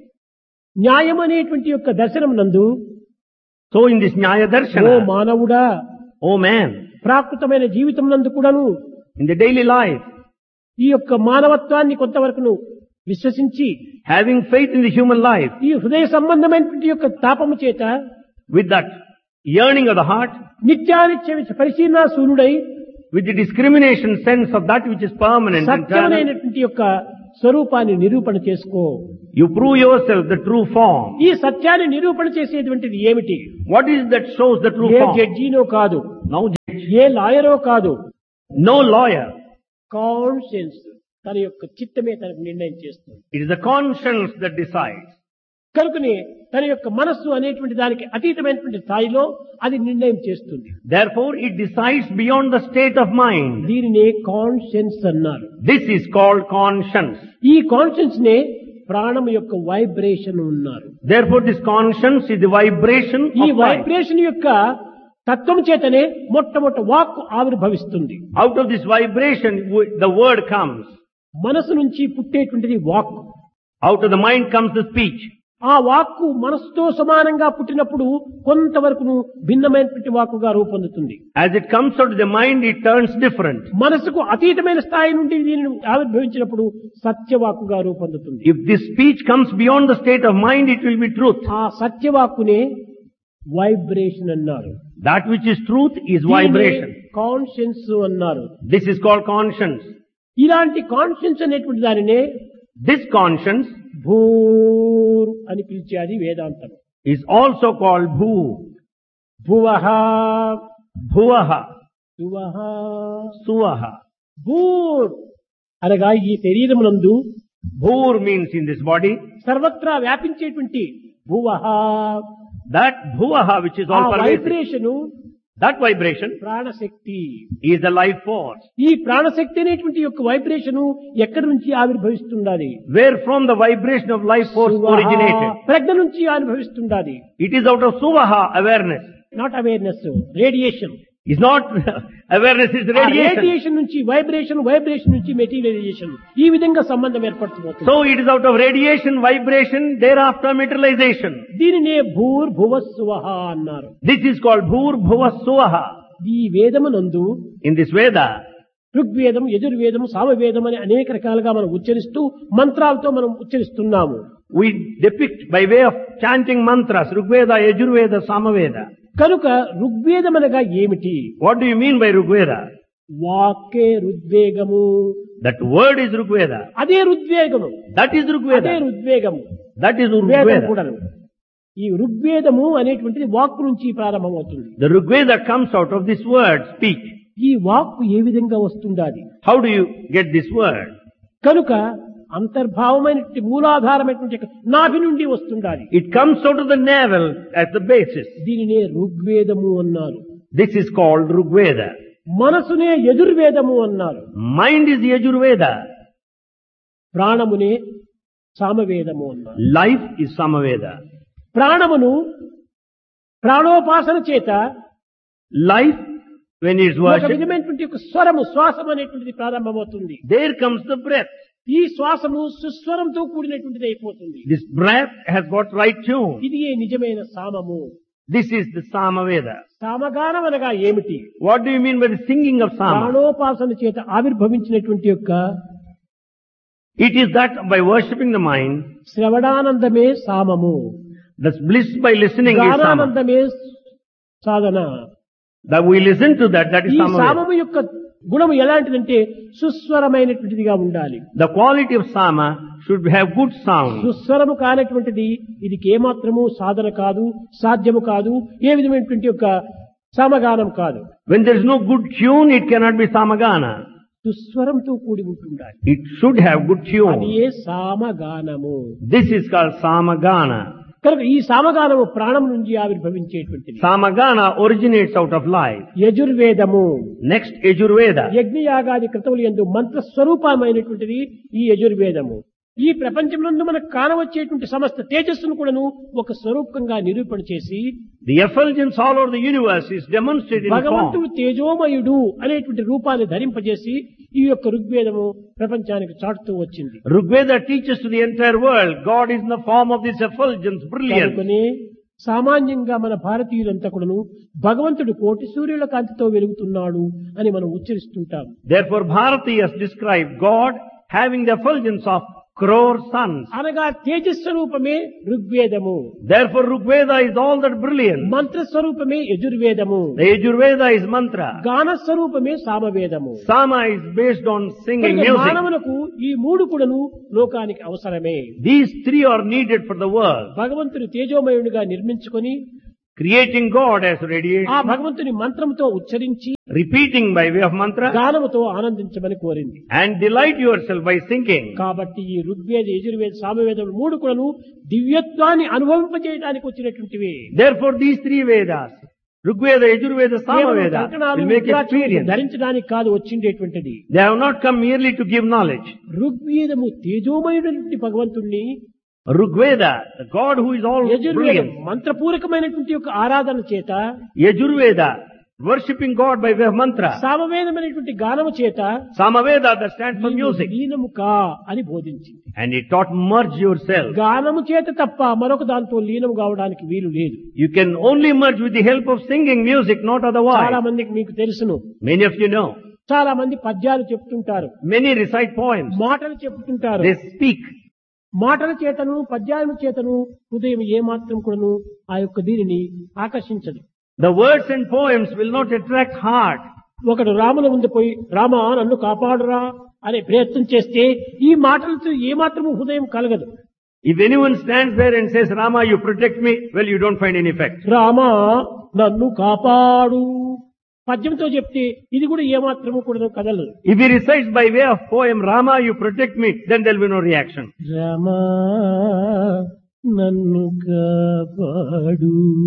A: న్యాయం అనేటువంటి యొక్క దర్శనం నందు,
B: So in this Nyaya
A: oh
B: Darshana,
A: మానవుడా,
B: oh man,
A: ప్రాకృతమైన జీవితం నందు కూడాను
B: in the daily life,
A: ఈ యొక్క మానవత్వాన్ని కొంతవరకును విశ్వసించి,
B: having faith in the human life,
A: ఈ హృదయ సంబంధమైనటువంటి యొక్క తాపము చేత
B: with that yearning of the heart,
A: నిత్యానిత్య పరిశీలన శూన్యుడై
B: with the discrimination sense of that which is permanent and eternal,
A: సత్యమైనటువంటి యొక్క స్వరూపాన్ని నిరూపణ చేసుకో.
B: you prove yourself the true form.
A: ఈ సత్యాన్ని నిరూపణ చేసేటువంటిది ఏమిటి?
B: What is that shows the true
A: A
B: form?
A: జడ్జినో కాదు,
B: No judge,
A: ఏ లాయరో కాదు,
B: no lawyer.
A: కాన్షియన్స్ తన యొక్క చిత్తమే తనకు నిర్ణయం చేస్తుంది.
B: It is the conscience that decides.
A: కనుకనే తన యొక్క మనస్సు అనేటువంటి దానికి అతీతమైనటువంటి స్థాయిలో అది నిర్ణయం చేస్తుంది.
B: Therefore, it decides beyond the state of mind.
A: దీనినే కాన్షియన్స్ అన్నారు.
B: This is called conscience.
A: ఈ కాన్షియన్స్ నే ప్రాణం యొక్క వైబ్రేషన్ ఉన్నారు.
B: Therefore, this conscience is the vibration
A: ఈ
B: of life.
A: వైబ్రేషన్ యొక్క తత్వం చేతనే మొట్టమొదట వాక్కు ఆవిర్భవిస్తుంది.
B: Out of this vibration, the word comes.
A: మనసు నుంచి పుట్టేటువంటిది వాక్కు.
B: Out of the mind comes the speech.
A: ఆ వాక్కు మనస్సుతో సమానంగా పుట్టినప్పుడు కొంతవరకు భిన్నమైనటువంటి వాక్కుగా రూపొందుతుంది.
B: As it comes out of the mind, it turns different.
A: మనసుకు అతీతమైన స్థాయి నుండి దీనిని ఆవిర్భవించినప్పుడు సత్యవాక్కుగా రూపొందుతుంది.
B: If this speech comes beyond the state of mind, it will be truth.
A: ఆ సత్యవాక్కునే వైబ్రేషన్ అన్నారు.
B: That which is truth is vibration.
A: Conscience అన్నారు.
B: This is called conscience.
A: ఇలాంటి conscience అనేటువంటి దానినే
B: This conscience
A: భూర్ అని పిలిచేది వేదాంతం.
B: is also called bhu.
A: భువః
B: Bhuvaha.
A: సువః
B: Suvaha.
A: భూర్ అనగా ఈ శరీరమునందు
B: Bhur means in this body.
A: సర్వత్రా వ్యాపించేటువంటి భువః
B: That bhuvaha which is
A: ఆ
B: all pervasive.
A: Vibration
B: That vibration
A: ప్రాణశక్తి.
B: is the life force.
A: ఈ ప్రాణశక్తి అనేటువంటి యొక్క వైబ్రేషను ఎక్కడి నుంచి ఆవిర్భవిస్తున్నది?
B: Where from the vibration of life force originated.
A: ప్రజ్ఞ నుంచి ఆవిర్భవిస్తున్నది.
B: It is out of suvaha, awareness.
A: Not awareness, radiation.
B: It's not awareness, it's radiation.
A: Radiation నుంచి vibration, vibration నుంచి మెటీరియలైజేషన్, ఈ విధంగా సంబంధం ఏర్పడుతుంది.
B: So it is out of radiation, vibration, thereafter materialization.
A: దీనినే భూర్ భువస్సువః అన్నారు.
B: This is called bhur bhuva suvaha.
A: ఈ వేదమునందు
B: In this Veda,
A: ఋగ్వేదం, యజుర్వేదం, సామవేదం అని అనేక రకాలుగా మనం ఉచ్చరిస్తూ మంత్రాలతో మనం ఉచ్చరిస్తున్నాము.
B: we depict by way of chanting mantras, Rigveda, Yajurveda, Samaveda.
A: కనుక ఋగ్వేదం అనగా ఏమిటి?
B: What do you mean by Rigveda?
A: వాక్కే రుద్వేగము.
B: That word is Rigveda.
A: అదే రుద్వేగము.
B: That is
A: అదే
B: Rigveda.
A: రుద్వేగము.
B: That is
A: వేదం
B: Rigveda.
A: కూడాను. ఈ ఋగ్వేదము అనేటువంటిది వాక్కు నుంచి ప్రారంభమవుతుంది.
B: The Rigveda comes out of this word, speak.
A: ఈ వాక్కు ఏ విధంగా వస్తుండాది?
B: How do you get this word?
A: కనుక అంతర్భావమైనటువంటి మూలాధారమైనటువంటి నాభి నుండి వస్తుండాలి.
B: It comes out of the navel as the basis.
A: దీనినే ఋగ్వేదము అన్నారు.
B: This is called Rigveda.
A: మనసునే యజుర్వేదము అన్నారు.
B: Mind is Yajurveda.
A: ప్రాణమునే సామవేదము అన్నారు.
B: Life is Samaveda.
A: ప్రాణమును ప్రాణోపాసన చేత
B: Life, when it is
A: ఒక
B: worshipped,
A: విధమైనటువంటి ఒక స్వరము, శ్వాసం అనేటువంటిది ప్రారంభమవుతుంది.
B: there comes the breath.
A: ఈ శ్వాసము సుస్వరంతో కూడినటువంటిది అయిపోతుంది.
B: This breath has got right tune.
A: ఇది ఏ నిజమైన సామము.
B: This is the Samaveda.
A: సామగానం అనగా ఏమిటి?
B: What do you mean by the singing of Sama?
A: ప్రాణోపాసన చేత ఆవిర్భవించినటువంటి యొక్క
B: It is that by worshipping the mind,
A: శ్రవణానందమే సామము.
B: the bliss by listening is Sama.
A: గానానందమే Sadhana.
B: That we listen to that is
A: ఈ
B: Samaveda.
A: సామము యొక్క గుణము ఎలాంటిదంటే సుస్వరమైనటువంటిదిగా ఉండాలి.
B: The quality of Sama should have good sound.
A: సుస్వరము కానటువంటిది ఇది ఏమాత్రము సాధన కాదు, సాధ్యము కాదు, ఏ విధమైనటువంటి యొక్క సామగానం కాదు.
B: When there is no good tune, it cannot be Samagana.
A: సుస్వరంతో కూడి ఉంటుండాలి.
B: It should have good
A: అది
B: tune.
A: A సామగానము.
B: This is called Samagana.
A: కనుక ఈ సామగానము ప్రాణం నుంచి ఆవిర్భవించేటువంటిది.
B: Samagana originates out of life.
A: యజుర్వేదము
B: Next, Yajurveda.
A: యజ్ఞయాగాది కృతములు యందు మంత్ర స్వరూపమైనటువంటిది ఈ యజుర్వేదము. ఈ ప్రపంచంలో మనకు కానవచ్చేటువంటి సమస్త తేజస్సును కూడాను ఒక స్వరూపంగా నిరూపణ చేసి
B: The effulgence all over the universe is demonstrated in
A: భగవంతుడు
B: form.
A: తేజోమయుడు అనేటువంటి రూపాన్ని ధరింపజేసి ఈ యొక్క ఋగ్వేదము ప్రపంచానికి చాటుతూ వచ్చింది.
B: Rigveda teaches to the entire world, God is in the form of this effulgence, brilliance.
A: కనుకనే సామాన్యంగా మన భారతీయులంతా కూడాను భగవంతుడు కోటి సూర్యుల కాంతితో వెలుగుతున్నాడు అని మనం ఉచ్చరిస్తుంటాం.
B: Therefore, Bharati has described God having the effulgence of crore suns.
A: అనగా తేజస్వరూపమే ఋగ్వేదము.
B: Therefore, Rigveda is all that brilliant.
A: మంత్రస్వరూపమే యజుర్వేదము.
B: The Yajurveda is mantra.
A: గానస్వరూపమే సామవేదము.
B: Sama is based on singing
A: కనుక
B: music.
A: మానవులకు ఈ మూడు కూడాను లోకానికి అవసరమే.
B: These three are needed for the world.
A: భగవంతుని తేజోమయుడిగా నిర్మించుకొని
B: Creating God as
A: ఆ
B: radiation,
A: భగవంతుని మంత్రముతో ఉచ్చరించి
B: repeating by way of mantra,
A: గానముతో ఆనందించమని కోరింది.
B: and delight yourself by singing.
A: కాబట్టి ఈ ఋగ్వేద, యజుర్వేద, సామవేదములు మూడు కూడాను దివ్యత్వాన్ని అనుభవింపజేయడానికి వచ్చినటువంటివి.
B: Therefore, these three Vedas, Rigveda, Yajurveda, Samaveda, will make experience.
A: ధరించడానికి కాదు వచ్చిండేటువంటిది.
B: They have not come merely to give knowledge.
A: ఋగ్వేదము తేజోమయుడైనటువంటి భగవంతుణ్ణి,
B: Rigveda, the God who is all
A: యజుర్వేదం
B: brilliant.
A: మంత్రపూరకమైనటువంటి యొక్క ఆరాధన చేత
B: Yajurveda, worshipping God by way of mantra.
A: సామవేదమైనటువంటి గానము చేత
B: Samaveda, that stands for music.
A: లీనము కా అని బోధించింది.
B: And it taught merge yourself.
A: గానము చేత తప్ప మరొక దాంతో లీనము కావడానికి వీలు లేదు.
B: You can only merge with the help of singing music, not
A: చాలా
B: otherwise.
A: మందికి మీకు తెలుసును.
B: Many of you know.
A: చాలా మంది పద్యాలు చెప్తుంటారు,
B: Many recite poems.
A: మాటలు చెప్తుంటారు.
B: They speak.
A: మాటల చేతను పద్యాల చేతను హృదయం ఏమాత్రం కూడాను ఆ యొక్క దీనిని ఆకర్షించదు.
B: The words and poems will not attract heart.
A: ఒకడు రాముల ముందు పోయి రామా నన్ను కాపాడురా అనే ప్రయత్నం చేస్తే ఈ మాటలతో ఏమాత్రము హృదయం కలగదు.
B: If anyone stands there and says, Rama, you protect me, well, you don't find any effect.
A: Rama నన్ను కాపాడు పద్యంతో చెప్తే ఇది కూడా ఏమాత్రము కూడా కదలదు.
B: If he recites by way of poem, Rama, you protect me, then there will be no reaction.
A: Rama నన్ను కాపాడు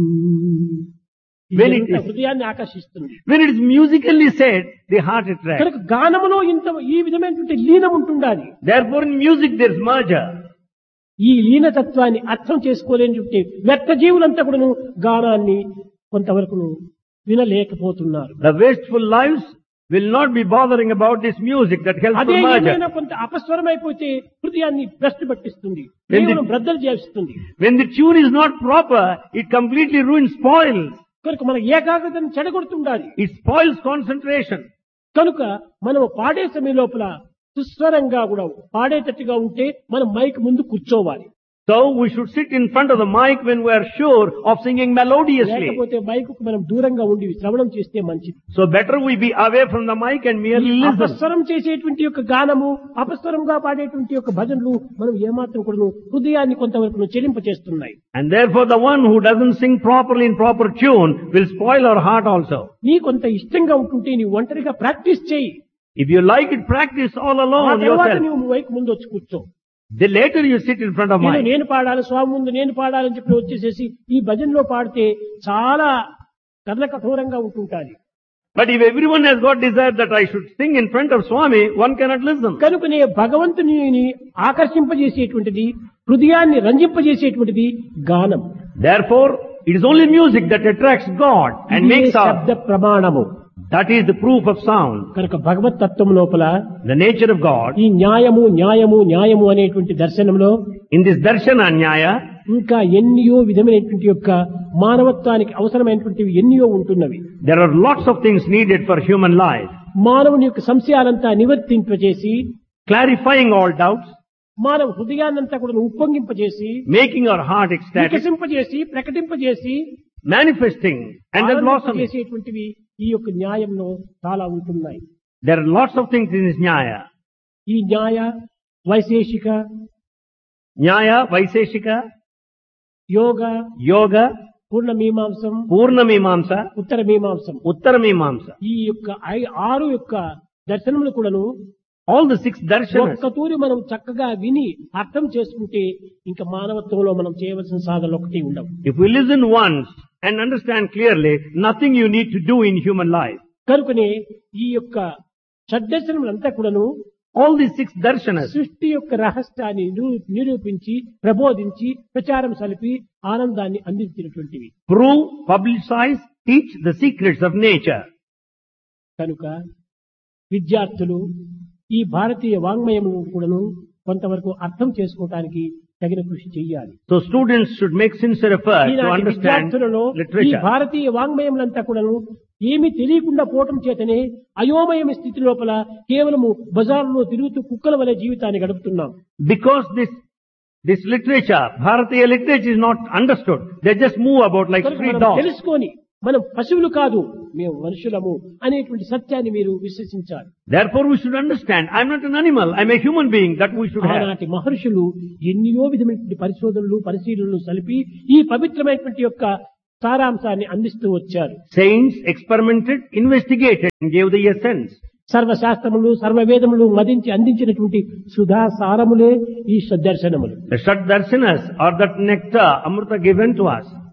B: When it is-
A: హృదయాన్ని ఆకర్షిస్తుంది.
B: When it is musically said, the heart attracts.
A: కనుక గానములో ఇంత ఈ విధమైనటువంటి లీనం ఉంటుండాలి.
B: Therefore, in music there is merger.
A: ఈ లీనతత్వాన్ని అర్థం చేసుకోలేని వ్యర్థ జీవులంతా కూడాను గానాన్ని కొంతవరకు వినలేకపోతున్నారు.
B: The wasteful lives will not be bothering about this music that helps
A: అదే
B: for merger.
A: ఏమైనా కొంత అపస్వరమైపోతే హృదయాన్ని భ్రష్టు పట్టిస్తుంది,
B: When the-
A: కేవలం బ్రద్దలు చేస్తుంది.
B: When the tune is not proper, it completely ruins, spoils.
A: కనుక మన ఏకాగ్రతను చెడగొడుతుండాలి.
B: It spoils concentration.
A: కనుక మనం పాడే సమయం లోపల సుస్వరంగా కూడా పాడేటట్టుగా ఉంటే మనం మైక్ ముందు కూర్చోవాలి.
B: So we should sit in front of the mic when we are sure of singing melodiously.
A: లేకపోతే మైక్ మనం దూరంగా ఉండి శ్రవణం చేస్తే మంచిది.
B: So better we be away from the mic and merely listen.
A: అపస్వరం చేసేటువంటి యొక్క గానము, అపస్వరంగా పాడేటువంటి యొక్క భజనలు మనం ఏమాత్రం కూడా హృదయాన్ని కొంతవరకు చెలింపచేస్తున్నాయి.
B: And therefore the one who doesn't sing properly in proper tune will spoil our heart also.
A: నీ కొంత ఇష్టంగా ఉంటుంటే నీ ఒంటరిగా ప్రాక్టీస్ చేయి.
B: If you like it, practice all
A: ఆ
B: alone
A: తర్వాత
B: yourself.
A: నువ్వు మైక్ ముందు వచ్చి కూర్చో.
B: The later you sit in front of mic.
A: నేను పాడాలి, స్వామి ముందు నేను పాడాలని చెప్పి వచ్చేసేసి ఈ భజనలో పాడితే చాలా కథల కఠోరంగా ఉంటుంటాది.
B: But if everyone has got desire that I should sing in front of Swami, one cannot listen.
A: కనుకనే భగవంతుని ఆకర్షింపజేసేటువంటిది, హృదయాన్ని రంజింపజేసేటువంటిది గానం.
B: Therefore, it is only music that attracts God and
A: ఇదే
B: makes
A: శబ్ద
B: our,
A: ప్రమాణము.
B: that is the proof of sound.
A: కనుక భగవత్ తత్వం లోపల
B: The nature of God,
A: ఈ న్యాయము న్యాయము న్యాయము అనేటువంటి దర్శనంలో
B: in this darshana nyaya,
A: ఇంకా ఎన్నో విధమైనటువంటి యొక్క మానవత్వానికి అవసరమైనటువంటివి ఎన్నో ఉంటున్నవి.
B: there are lots of things needed for human life.
A: మానవుని యొక్క సంశయాలంతా నివర్తింపజేసి,
B: Clarifying all doubts,
A: మానవ హృదయాన్నంతా కూడా ఉప్పొంగింపజేసి,
B: making our heart ecstatic,
A: వికసింపజేసి, ప్రకటింపజేసి,
B: manifesting and then blossoming.
A: చేసేటువంటివి ఈ యొక్క న్యాయంలో చాలా ఉంటున్నాయి.
B: There are lots of things in this nyaya.
A: ఈ న్యాయ వైశేషిక,
B: Nyaya, Vaiseshika,
A: యోగ,
B: Yoga,
A: పూర్ణ మీమాంసం,
B: Purna Mimamsa,
A: ఉత్తర మీమాంసం,
B: Uttara Mimamsa.
A: ఈ యొక్క 6 యొక్క దర్శనములు కూడాను
B: All the 6 darshanas.
A: ఒక్క తూరి మనం చక్కగా విని అర్థం చేసుకుంటే ఇంకా మానవత్వంలో మనం చేయవలసిన సాధనలు ఒకటి ఉండవు.
B: If we listen once and understand clearly, nothing you need to do in human life.
A: కనుకనే ఈ యొక్క షడ్దర్శనములంతా కూడాను
B: All these 6 darshanas
A: సృష్టి యొక్క రహస్యాన్ని నిరూపించి, ప్రబోధించి, ప్రచారం సలిపి ఆనందాన్ని అందించినటువంటివి.
B: prove, publicize, teach the secrets of nature.
A: కనుక విద్యార్థులు ఈ భారతీయ వాంగ్మయము కూడాను కొంతవరకు అర్థం చేసుకోవటానికి తగిన కృషి చేయాలి.
B: So students should make sincere effort to
A: ఈనాటి
B: understand
A: విద్యార్థులలో ఈ
B: literature.
A: భారతీయ వాంగ్మయములంతా కూడాను ఏమి తెలియకుండా పోవటం చేతనే అయోమయ స్థితి లోపల కేవలము బజార్లో తిరుగుతూ కుక్కల వలె జీవితాన్ని గడుపుతున్నాం.
B: Because this literature, Bharatiya literature is not understood. They just move about like
A: కనుక
B: street
A: మనం
B: dogs.
A: తెలుసుకొని మనం పశువులు కాదు, మేము మనుషులము అనేటువంటి సత్యాన్ని మీరు విశ్వసించాలి.
B: Therefore we should understand, I'm not an animal, I'm a human being, that we should have.
A: ఆనాటి మహర్షులు ఎన్నో విధమైనటువంటి పరిశోధనలు, పరిశీలనలు సలిపి ఈ పవిత్రమైనటువంటి యొక్క సారాంశాన్ని అందిస్తూ వచ్చారు.
B: Saints experimented, investigated and gave the essence.
A: సర్వశాస్త్రములు, సర్వవేదములు మదించి అందించినటువంటి సుధా సారములే ఈ షడ్దర్శనములు.
B: The Shad Darshanas are that nectar, Amrita given to us.